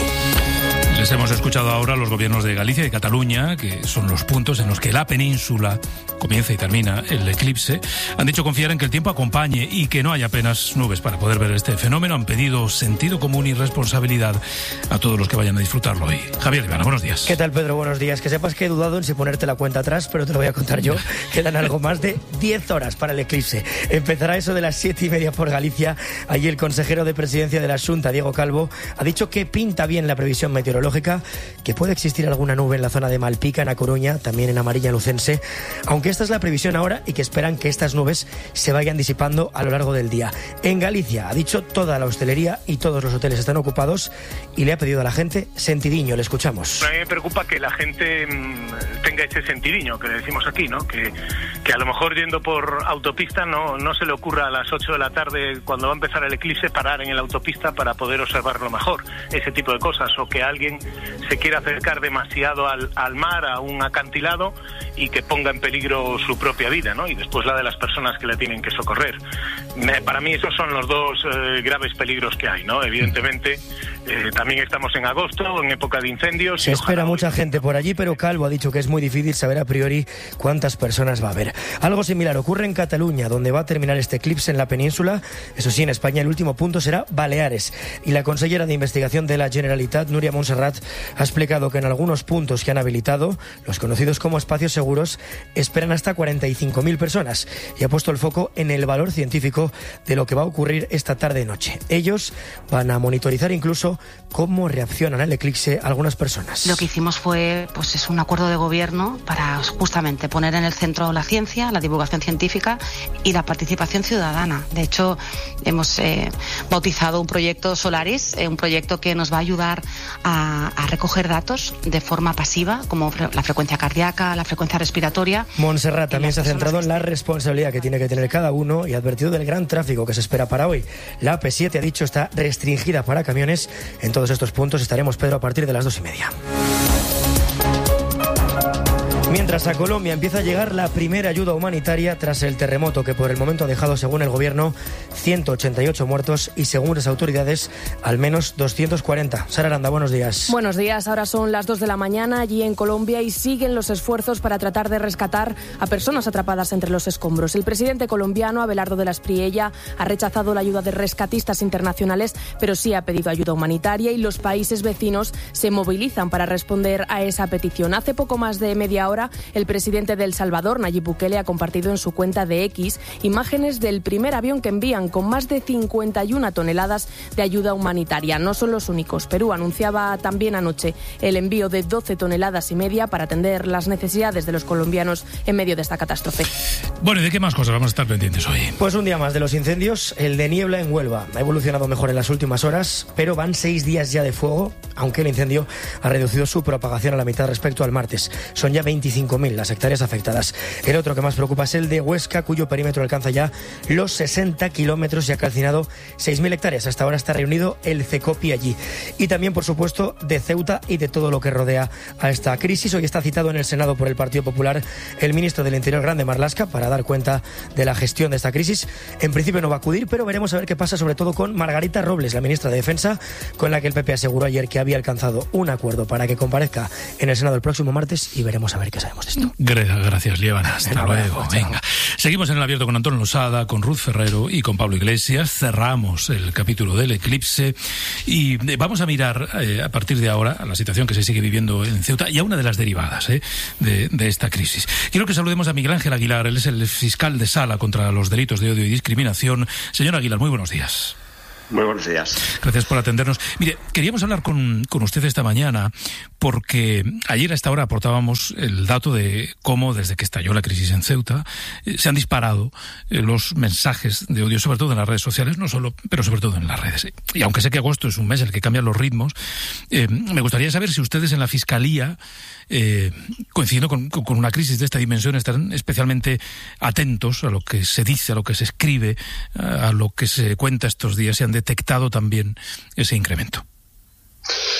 Les hemos escuchado ahora a los gobiernos de Galicia y Cataluña, que son los puntos en los que la península comienza y termina el eclipse. Han dicho confiar en que el tiempo acompañe y que no haya apenas nubes para poder ver este fenómeno. Han pedido sentido común y responsabilidad a todos los que vayan a disfrutarlo hoy. Javier Libana, buenos días. ¿Qué tal, Pedro? Buenos días. Que sepas que he dudado en si ponerte la cuenta atrás, pero te lo voy a contar yo. Quedan algo más de diez horas para el eclipse. Empezará eso de las siete y media por Galicia. Allí el consejero de Presidencia de la Xunta, Diego Calvo, ha dicho que pinta bien la previsión meteorológica, que puede existir alguna nube en la zona de Malpica, en A Coruña, también en Amarilla, Lucense, aunque esta es la previsión ahora y que esperan que estas nubes se vayan disipando a lo largo del día. En Galicia, ha dicho, toda la hostelería y todos los hoteles están ocupados y le ha pedido a la gente sentidiño. Le escuchamos. A mí me preocupa que la gente mmm, tenga ese sentidiño que le decimos aquí, ¿no? Que, que a lo mejor yendo por autopista no, no se le ocurra a las ocho de la tarde, cuando va a empezar el eclipse, parar en la autopista para poder observarlo mejor. Ese tipo de cosas. O que alguien se quiera acercar demasiado al, al mar, a un acantilado, y que ponga en peligro su propia vida, ¿no? Y después la de las personas que le tienen que socorrer. Me, para mí esos son los dos eh, graves peligros que hay, ¿no? Evidentemente, eh, también estamos en agosto, en época de incendios. Se espera mucha gente por allí, pero Calvo ha dicho que es muy difícil saber a priori cuántas personas va a haber. Algo similar ocurre en Cataluña, donde va a terminar este eclipse en la península. Eso sí, en España el último punto será Baleares. Y la consellera de Investigación de la Generalitat, Núria Montserrat, ha explicado que en algunos puntos que han habilitado, los conocidos como espacios seguros, esperan hasta cuarenta y cinco mil personas, y ha puesto el foco en el valor científico de lo que va a ocurrir esta tarde-noche. Ellos van a monitorizar incluso cómo reaccionan al eclipse algunas personas. Lo que hicimos fue, pues es un acuerdo de gobierno para justamente poner en el centro la ciencia, la divulgación científica y la participación ciudadana. De hecho, hemos eh, bautizado un proyecto Solaris, eh, un proyecto que nos va a ayudar a, a recoger datos de forma pasiva, como la frecuencia cardíaca, la frecuencia respiratoria. Montserrat también se ha centrado en la responsabilidad que tiene que tener cada uno y ha advertido del gran tráfico que se espera para hoy. La A P siete, ha dicho, está restringida para camiones. En todos estos puntos estaremos, Pedro, a partir de las dos y media. Mientras a Colombia empieza a llegar la primera ayuda humanitaria tras el terremoto que por el momento ha dejado, según el gobierno, ciento ochenta y ocho muertos y, según las autoridades, al menos doscientos cuarenta. Sara Aranda, buenos días. Buenos días. Ahora son las dos de la mañana allí en Colombia y siguen los esfuerzos para tratar de rescatar a personas atrapadas entre los escombros. El presidente colombiano, Abelardo de la Espriella, ha rechazado la ayuda de rescatistas internacionales, pero sí ha pedido ayuda humanitaria y los países vecinos se movilizan para responder a esa petición. Hace poco más de media hora, el presidente de El Salvador, Nayib Bukele, ha compartido en su cuenta de X imágenes del primer avión que envían con más de cincuenta y una toneladas de ayuda humanitaria. No son los únicos. Perú anunciaba también anoche el envío de doce toneladas y media para atender las necesidades de los colombianos en medio de esta catástrofe. Bueno, ¿y de qué más cosas vamos a estar pendientes hoy? Pues un día más de los incendios, el de niebla en Huelva. Ha evolucionado mejor en las últimas horas, pero van seis días ya de fuego, aunque el incendio ha reducido su propagación a la mitad respecto al martes. Son ya veinticinco mil las hectáreas afectadas. El otro que más preocupa es el de Huesca, cuyo perímetro alcanza ya los sesenta kilómetros y ha calcinado seis mil hectáreas. Hasta ahora está reunido el CECOPI allí. Y también, por supuesto, de Ceuta y de todo lo que rodea a esta crisis. Hoy está citado en el Senado por el Partido Popular el ministro del Interior, Grande Marlaska, para dar cuenta de la gestión de esta crisis. En principio no va a acudir, pero veremos a ver qué pasa, sobre todo con Margarita Robles, la ministra de Defensa, con la que el P P aseguró ayer que había alcanzado un acuerdo para que comparezca en el Senado el próximo martes, y veremos a ver qué sabemos de esto. Gracias, Lievana. Hasta luego. Venga. Seguimos en el abierto con Antonio Losada, con Ruth Ferrero y con Pablo Iglesias. Cerramos el capítulo del eclipse y vamos a mirar eh, a partir de ahora a la situación que se sigue viviendo en Ceuta y a una de las derivadas eh, de, de esta crisis. Quiero que saludemos a Miguel Ángel Aguilar. Él es el fiscal de sala contra los delitos de odio y discriminación. Señor Aguilar, muy buenos días. Muy buenos días. Gracias por atendernos. Mire, queríamos hablar con, con usted esta mañana porque ayer a esta hora aportábamos el dato de cómo desde que estalló la crisis en Ceuta eh, se han disparado eh, los mensajes de odio, sobre todo en las redes sociales, no solo, pero sobre todo en las redes. Y aunque sé que agosto es un mes en el que cambian los ritmos, eh, me gustaría saber si ustedes en la Fiscalía, eh, coincidiendo con, con una crisis de esta dimensión, están especialmente atentos a lo que se dice, a lo que se escribe, a lo que se cuenta estos días, y han detectado también ese incremento.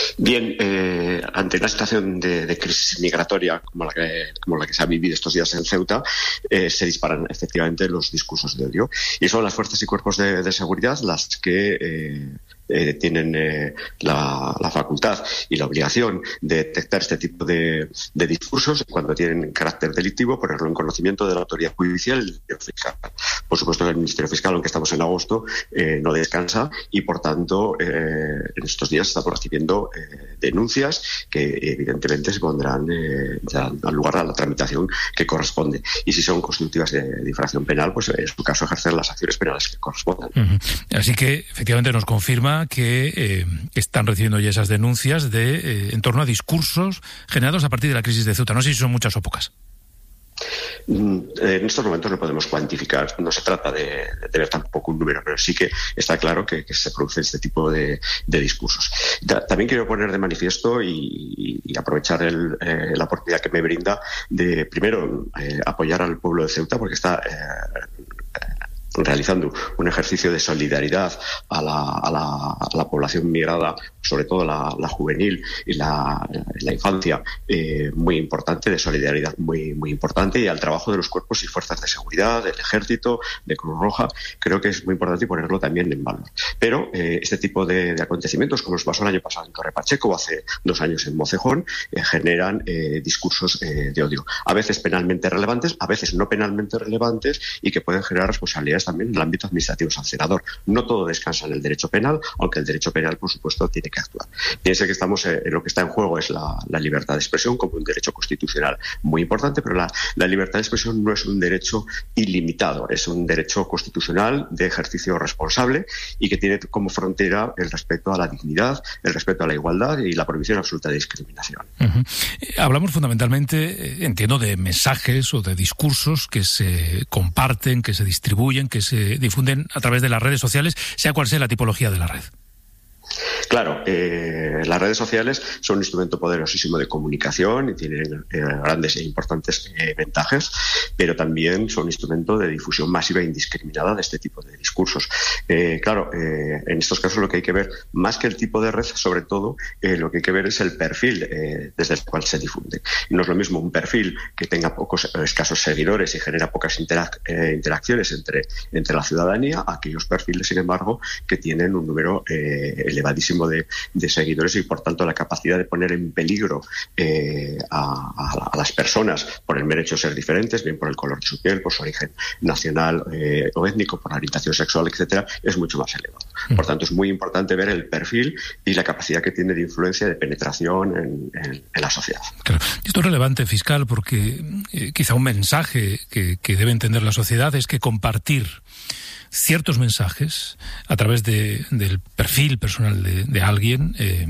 Bien, eh, ante una situación de, de crisis migratoria como la que como la que se ha vivido estos días en Ceuta, eh, se disparan efectivamente los discursos de odio. Y son las fuerzas y cuerpos de, de seguridad las que eh, eh, tienen eh, la, la facultad y la obligación de detectar este tipo de, de discursos cuando tienen carácter delictivo, ponerlo en conocimiento de la autoridad judicial y del Ministerio Fiscal. Por supuesto que el Ministerio Fiscal, aunque estamos en agosto, eh, no descansa y, por tanto, eh, en estos días estamos recibiendo eh, denuncias que evidentemente se pondrán, eh, dan lugar a la tramitación que corresponde. Y si son constitutivas de, de infracción penal, pues en su caso ejercer las acciones penales que correspondan. Uh-huh. Así que efectivamente nos confirma que eh, están recibiendo ya esas denuncias de eh, en torno a discursos generados a partir de la crisis de Ceuta. No sé si son muchas o pocas. En estos momentos no podemos cuantificar, no se trata de, de tener tampoco un número, pero sí que está claro que, que se produce este tipo de, de discursos. Ta, también quiero poner de manifiesto y, y aprovechar el, eh, la oportunidad que me brinda de, primero, eh, apoyar al pueblo de Ceuta, porque está eh, realizando un ejercicio de solidaridad a la, a la, a la población migrada, sobre todo la, la juvenil y la, la infancia, eh, muy importante, de solidaridad muy, muy importante, y al trabajo de los cuerpos y fuerzas de seguridad, del Ejército, de Cruz Roja. Creo que es muy importante ponerlo también en valor. Pero eh, este tipo de, de acontecimientos, como nos pasó el año pasado en Torre Pacheco o hace dos años en Mocejón, eh, generan eh, discursos eh, de odio, a veces penalmente relevantes, a veces no penalmente relevantes, y que pueden generar responsabilidades también en el ámbito administrativo sancionador. No todo descansa en el derecho penal, aunque el derecho penal, por supuesto, tiene que actuar. Piense que estamos en, en lo que está en juego es la, la libertad de expresión como un derecho constitucional muy importante, pero la, la libertad de expresión no es un derecho ilimitado, es un derecho constitucional de ejercicio responsable y que tiene como frontera el respeto a la dignidad, el respeto a la igualdad y la prohibición absoluta de discriminación. Uh-huh. Hablamos fundamentalmente, entiendo, de mensajes o de discursos que se comparten, que se distribuyen, que se difunden a través de las redes sociales, sea cual sea la tipología de la red. Claro, eh, las redes sociales son un instrumento poderosísimo de comunicación y tienen eh, grandes e importantes eh, ventajas, pero también son un instrumento de difusión masiva e indiscriminada de este tipo de discursos. Eh, claro, eh, en estos casos lo que hay que ver, más que el tipo de red, sobre todo, eh, lo que hay que ver es el perfil eh, desde el cual se difunde. No es lo mismo un perfil que tenga pocos escasos seguidores y genera pocas interac- eh, interacciones entre, entre la ciudadanía, a aquellos perfiles, sin embargo, que tienen un número eh, elevadísimo de, de seguidores y, por tanto, la capacidad de poner en peligro eh, a, a, a las personas por el mero hecho de ser diferentes, bien por el color de su piel, por su origen nacional eh, o étnico, por la orientación sexual, etcétera, es mucho más elevado. Por tanto, es muy importante ver el perfil y la capacidad que tiene de influencia, de penetración en, en, en la sociedad. Claro. Esto es relevante, fiscal, porque eh, quizá un mensaje que, que debe entender la sociedad es que compartir ciertos mensajes a través de, del perfil personal de, de alguien, eh,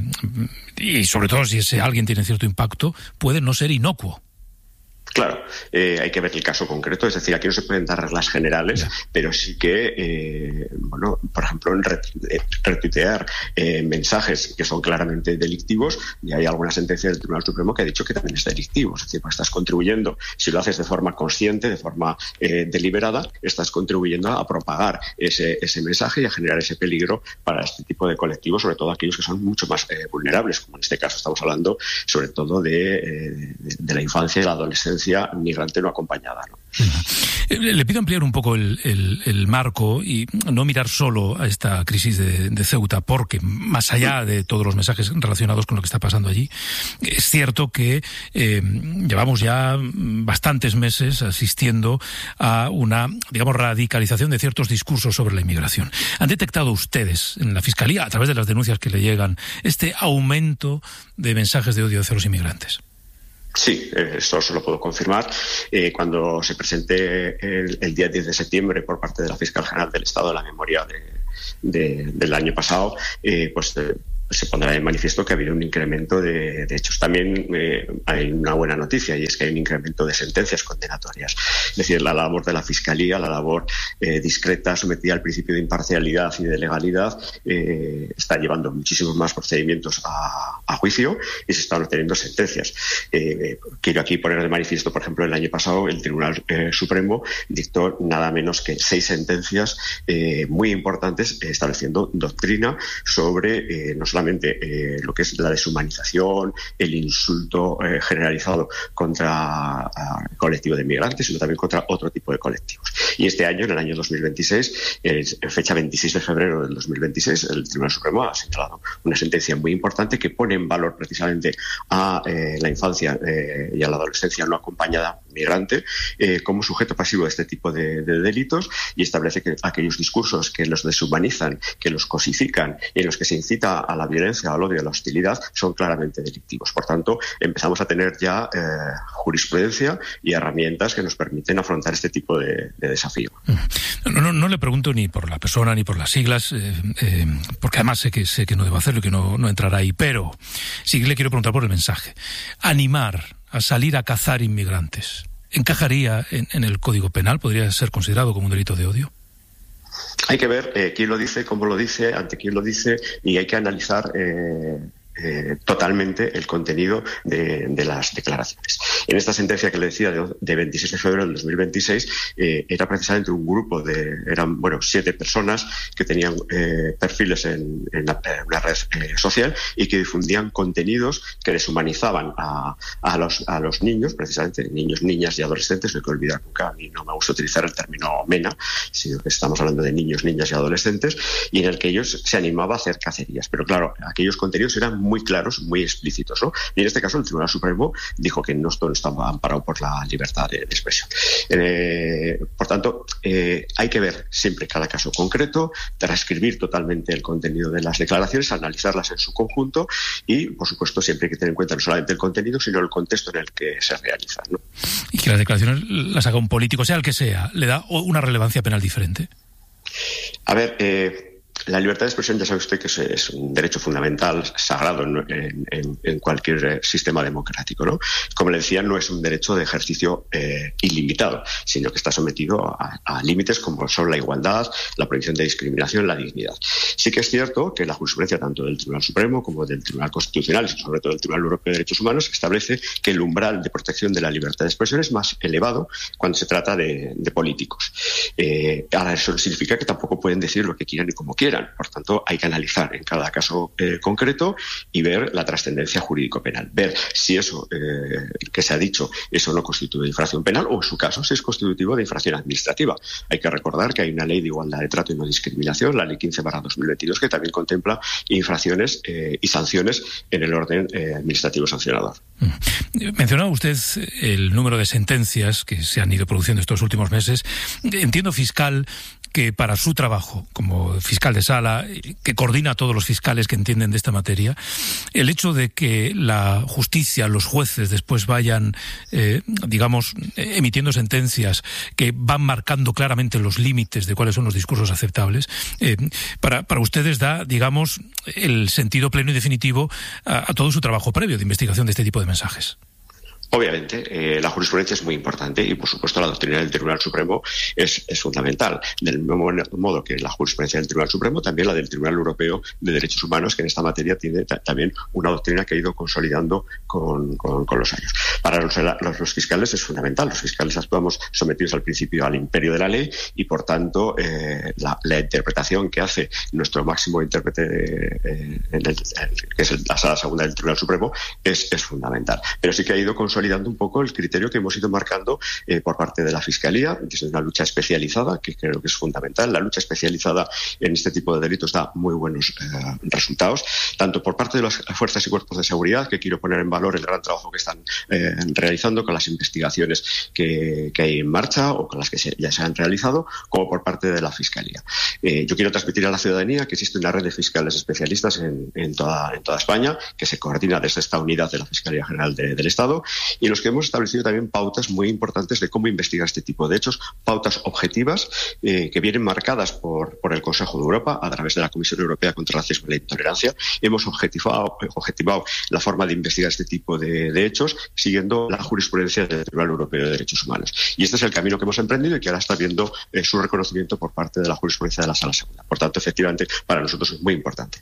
y sobre todo si ese alguien tiene cierto impacto, puede no ser inocuo. Claro, eh, hay que ver el caso concreto, es decir, aquí no se pueden dar reglas generales, yeah. pero sí que, eh, bueno, por ejemplo, en retuitear eh, mensajes que son claramente delictivos, y hay alguna sentencia del Tribunal Supremo que ha dicho que también es delictivo, es decir, pues estás contribuyendo, si lo haces de forma consciente, de forma eh, deliberada, estás contribuyendo a propagar ese, ese mensaje y a generar ese peligro para este tipo de colectivos, sobre todo aquellos que son mucho más eh, vulnerables, como en este caso estamos hablando sobre todo de, eh, de, de la infancia y la adolescencia migrante no acompañada, ¿no? Le pido ampliar un poco el, el, el marco y no mirar solo a esta crisis de, de Ceuta, porque más allá de todos los mensajes relacionados con lo que está pasando allí, es cierto que eh, llevamos ya bastantes meses asistiendo a una, digamos, radicalización de ciertos discursos sobre la inmigración. ¿Han detectado ustedes en la Fiscalía, a través de las denuncias que le llegan, este aumento de mensajes de odio hacia los inmigrantes? Sí, esto se lo puedo confirmar. Eh, cuando se presente el, el día diez de septiembre por parte de la Fiscal General del Estado la memoria de, de, del año pasado, eh, pues eh, se pondrá en manifiesto que ha habido un incremento de, de hechos. También eh, hay una buena noticia, y es que hay un incremento de sentencias condenatorias. Es decir, la labor de la Fiscalía, la labor eh, discreta, sometida al principio de imparcialidad y de legalidad, eh, está llevando muchísimos más procedimientos a, a juicio y se están obteniendo sentencias. Eh, quiero aquí poner de manifiesto, por ejemplo, el año pasado el Tribunal eh, Supremo dictó nada menos que seis sentencias eh, muy importantes, eh, estableciendo doctrina sobre eh, no solamente solamente eh, lo que es la deshumanización, el insulto eh, generalizado contra uh, el colectivo de migrantes, sino también contra otro tipo de colectivos. Y este año, en el año dos mil veintiséis, eh, en fecha veintiséis de febrero del dos mil veintiséis, el Tribunal Supremo ha señalado una sentencia muy importante que pone en valor precisamente a eh, la infancia eh, y a la adolescencia no acompañada migrante eh, como sujeto pasivo de este tipo de, de delitos, y establece que aquellos discursos que los deshumanizan, que los cosifican y en los que se incita a la violencia, al odio, a la hostilidad, son claramente delictivos. Por tanto, empezamos a tener ya eh, jurisprudencia y herramientas que nos permiten afrontar este tipo de, de desafío. No, no, no le pregunto ni por la persona ni por las siglas, eh, eh, porque además sé que sé que no debo hacerlo y que no, no entrará ahí, pero sí le quiero preguntar por el mensaje. Animar a salir a cazar inmigrantes, ¿encajaría en, en el Código Penal? ¿Podría ser considerado como un delito de odio? Hay que ver eh, quién lo dice, cómo lo dice, ante quién lo dice, y hay que analizar eh, eh, totalmente el contenido de, de las declaraciones. En esta sentencia que le decía de, de veintiséis de febrero del dos mil veintiséis eh, era precisamente un grupo de, eran bueno, siete personas que tenían eh, perfiles en, en, la, en una red eh, social y que difundían contenidos que deshumanizaban a, a, los, a los niños, precisamente niños, niñas y adolescentes. No hay que olvidar nunca, a mí no me gusta utilizar el término MENA, sino que estamos hablando de niños, niñas y adolescentes, y en el que ellos se animaba a hacer cacerías. Pero claro, aquellos contenidos eran muy claros, muy explícitos, ¿no? Y en este caso el Tribunal Supremo dijo que no, esto no estaba amparado por la libertad de, de expresión. Eh, por tanto, eh, hay que ver siempre cada caso concreto, transcribir totalmente el contenido de las declaraciones, analizarlas en su conjunto y, por supuesto, siempre hay que tener en cuenta no solamente el contenido, sino el contexto en el que se realizan, ¿no? Y que las declaraciones las haga un político, sea el que sea, ¿le da una relevancia penal diferente? A ver, eh, la libertad de expresión, ya sabe usted que es, es un derecho fundamental, sagrado en, en, en cualquier sistema democrático, ¿no? Como le decía, no es un derecho de ejercicio eh, ilimitado, sino que está sometido a, a límites como son la igualdad, la prohibición de discriminación, la dignidad. Sí que es cierto que la jurisprudencia tanto del Tribunal Supremo como del Tribunal Constitucional y sobre todo del Tribunal Europeo de Derechos Humanos establece que el umbral de protección de la libertad de expresión es más elevado cuando se trata de, de políticos. Eh, ahora, eso no significa que tampoco pueden decir lo que quieran y como quieran. Por tanto, hay que analizar en cada caso eh, concreto y ver la trascendencia jurídico-penal. Ver si eso eh, que se ha dicho, eso no constituye infracción penal o, en su caso, si es constitutivo de infracción administrativa. Hay que recordar que hay una ley de igualdad de trato y no discriminación, la ley quince barra dos mil veintidós, que también contempla infracciones eh, y sanciones en el orden eh, administrativo sancionador. Mencionaba usted el número de sentencias que se han ido produciendo estos últimos meses. Entiendo, fiscal, que para su trabajo como fiscal de sala, que coordina a todos los fiscales que entienden de esta materia, el hecho de que la justicia, los jueces después vayan, eh, digamos, emitiendo sentencias que van marcando claramente los límites de cuáles son los discursos aceptables, eh, para, para ustedes da, digamos, el sentido pleno y definitivo a, a todo su trabajo previo de investigación de este tipo de mensajes. Obviamente, eh, la jurisprudencia es muy importante y, por supuesto, la doctrina del Tribunal Supremo es, es fundamental. Del mismo modo que la jurisprudencia del Tribunal Supremo, también la del Tribunal Europeo de Derechos Humanos, que en esta materia tiene ta- también una doctrina que ha ido consolidando con, con, con los años. Para los, los, los fiscales es fundamental. Los fiscales actuamos sometidos al principio al imperio de la ley y, por tanto, eh, la, la interpretación que hace nuestro máximo intérprete, eh, en el, que es el, la Sala Segunda del Tribunal Supremo, es, es fundamental. Pero sí que ha ido consolidando consolidando un poco el criterio que hemos ido marcando eh, por parte de la Fiscalía, desde una lucha especializada, que creo que es fundamental. La lucha especializada en este tipo de delitos da muy buenos eh, resultados, tanto por parte de las fuerzas y cuerpos de seguridad, que quiero poner en valor el gran trabajo que están eh, realizando con las investigaciones que, que hay en marcha o con las que se, ya se han realizado, como por parte de la Fiscalía. Eh, yo quiero transmitir a la ciudadanía que existe una red de fiscales especialistas en, en, toda, en toda España, que se coordina desde esta unidad de la Fiscalía General de, del Estado, y en los que hemos establecido también pautas muy importantes de cómo investigar este tipo de hechos, pautas objetivas eh, que vienen marcadas por, por el Consejo de Europa a través de la Comisión Europea contra el Racismo y la Intolerancia. Hemos objetivado, objetivado la forma de investigar este tipo de, de hechos siguiendo la jurisprudencia del Tribunal Europeo de Derechos Humanos. Y este es el camino que hemos emprendido y que ahora está viendo eh, su reconocimiento por parte de la jurisprudencia de la Sala Segunda. Por tanto, efectivamente, para nosotros es muy importante.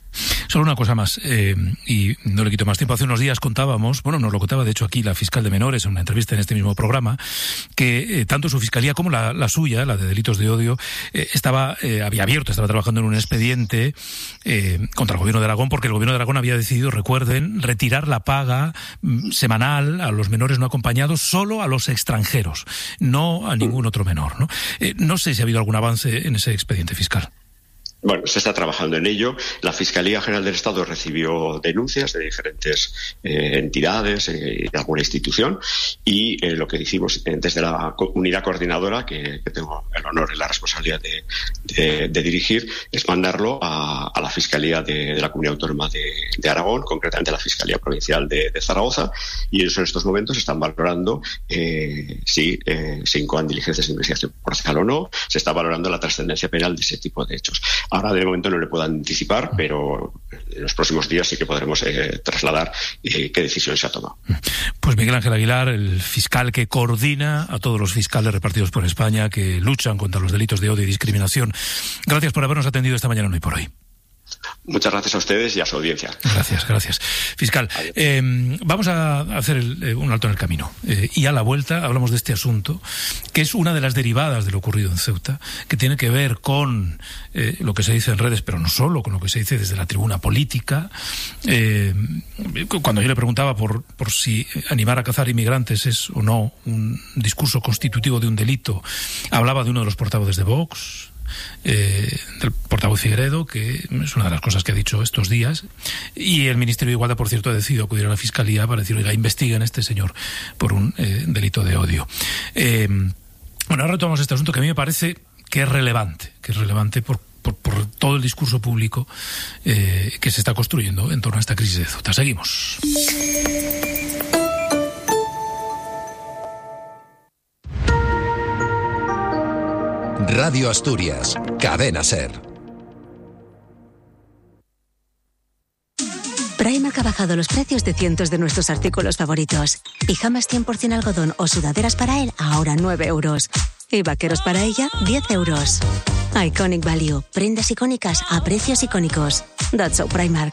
Solo una cosa más, eh, y no le quito más tiempo. Hace unos días contábamos, bueno, nos lo contaba de hecho aquí la fiscal de menores en una entrevista en este mismo programa, que eh, tanto su fiscalía como la, la suya, la de delitos de odio, eh, estaba eh, había abierto, estaba trabajando en un expediente eh, contra el gobierno de Aragón, porque el gobierno de Aragón había decidido, recuerden, retirar la paga mm, semanal a los menores no acompañados, solo a los extranjeros, no a ningún otro menor, ¿no? Eh, no sé si ha habido algún avance en ese expediente fiscal. Bueno, se está trabajando en ello. La Fiscalía General del Estado recibió denuncias de diferentes eh, entidades y eh, de alguna institución y eh, lo que hicimos eh, desde la unidad coordinadora, que, que tengo el honor y la responsabilidad de, de, de dirigir, es mandarlo a, a la Fiscalía de, de la Comunidad Autónoma de, de Aragón, concretamente a la Fiscalía Provincial de, de Zaragoza, y ellos en estos momentos están valorando eh, si eh, se incoan diligencias de investigación procesal o no. Se está valorando la trascendencia penal de ese tipo de hechos. Ahora, de momento, no le puedo anticipar, pero en los próximos días sí que podremos eh, trasladar eh, qué decisión se ha tomado. Pues Miguel Ángel Aguilar, el fiscal que coordina a todos los fiscales repartidos por España que luchan contra los delitos de odio y discriminación. Gracias por habernos atendido esta mañana en Hoy por Hoy. Muchas gracias a ustedes y a su audiencia. Gracias, gracias. Fiscal, eh, vamos a hacer el, eh, un alto en el camino. Eh, y a la vuelta hablamos de este asunto, que es una de las derivadas de lo ocurrido en Ceuta, que tiene que ver con eh, lo que se dice en redes, pero no solo, con lo que se dice desde la tribuna política. Eh, cuando yo le preguntaba por, por si animar a cazar inmigrantes es o no un discurso constitutivo de un delito, hablaba de uno de los portavoces de Vox, Eh, del portavoz Figueredo, que es una de las cosas que ha dicho estos días, y el Ministerio de Igualdad, por cierto, ha decidido acudir a la Fiscalía para decir, oiga, investiguen a este señor por un eh, delito de odio. Eh, bueno, ahora retomamos este asunto que a mí me parece que es relevante, que es relevante por, por, por todo el discurso público eh, que se está construyendo en torno a esta crisis de Ceuta. Seguimos. Radio Asturias, Cadena SER. Primark ha bajado los precios de cientos de nuestros artículos favoritos. Pijamas cien por ciento algodón o sudaderas para él, ahora nueve euros. Y vaqueros para ella, diez euros. Iconic Value, prendas icónicas a precios icónicos. That's so Primark.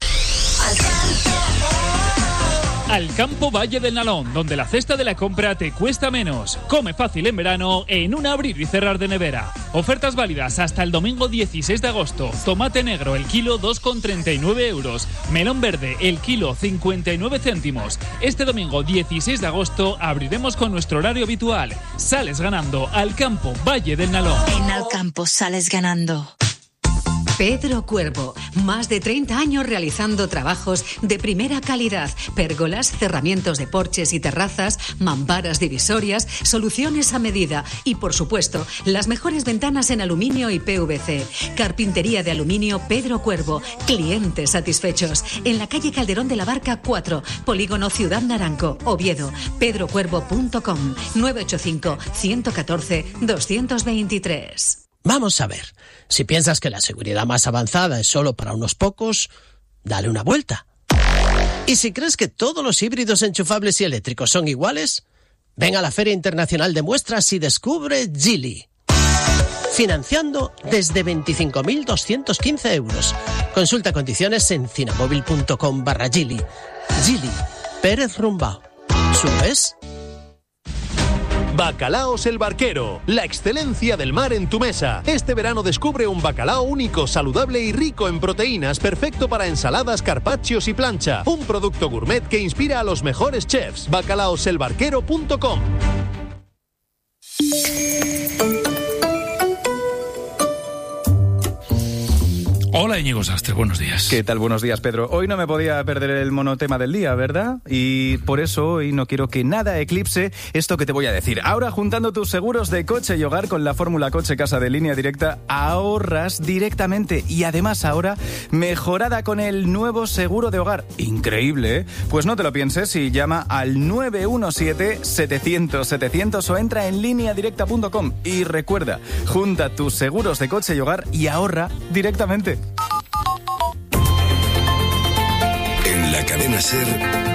Alcampo Valle del Nalón, donde la cesta de la compra te cuesta menos. Come fácil en verano en un abrir y cerrar de nevera. Ofertas válidas hasta el domingo dieciséis de agosto. Tomate negro el kilo dos con treinta y nueve euros. Melón verde el kilo cincuenta y nueve céntimos. Este domingo dieciséis de agosto abriremos con nuestro horario habitual. Sales ganando. Alcampo Valle del Nalón. En Alcampo sales ganando. Pedro Cuervo, más de treinta años realizando trabajos de primera calidad, pérgolas, cerramientos de porches y terrazas, mamparas divisorias, soluciones a medida y, por supuesto, las mejores ventanas en aluminio y P V C. Carpintería de aluminio Pedro Cuervo, clientes satisfechos. En la calle Calderón de la Barca cuatro, Polígono Ciudad Naranco, Oviedo. pedro cuervo punto com, nueve ocho cinco, uno uno cuatro, dos dos tres. Vamos a ver, si piensas que la seguridad más avanzada es solo para unos pocos, dale una vuelta. Y si crees que todos los híbridos enchufables y eléctricos son iguales, ven a la Feria Internacional de Muestras y descubre Geely. Financiando desde veinticinco mil doscientos quince euros. Consulta condiciones en cinamóvil.com barra Geely. Geely, Pérez Rumbao. ¿Subes? Bacalaos el Barquero, la excelencia del mar en tu mesa. Este verano descubre un bacalao único, saludable y rico en proteínas, perfecto para ensaladas, carpaccios y plancha. Un producto gourmet que inspira a los mejores chefs. bacalaos el barquero punto com. Hola Íñigo Sastre, buenos días. ¿Qué tal? Buenos días, Pedro. Hoy no me podía perder el monotema del día, ¿verdad? Y por eso hoy no quiero que nada eclipse esto que te voy a decir. Ahora, juntando tus seguros de coche y hogar con la fórmula Coche Casa de Línea Directa, ahorras directamente y además ahora mejorada con el nuevo seguro de hogar. Increíble, ¿eh? Pues no te lo pienses y llama al nueve uno siete, setecientos, setecientos o entra en línea directa punto com. Y recuerda, junta tus seguros de coche y hogar y ahorra directamente. En la cadena SER,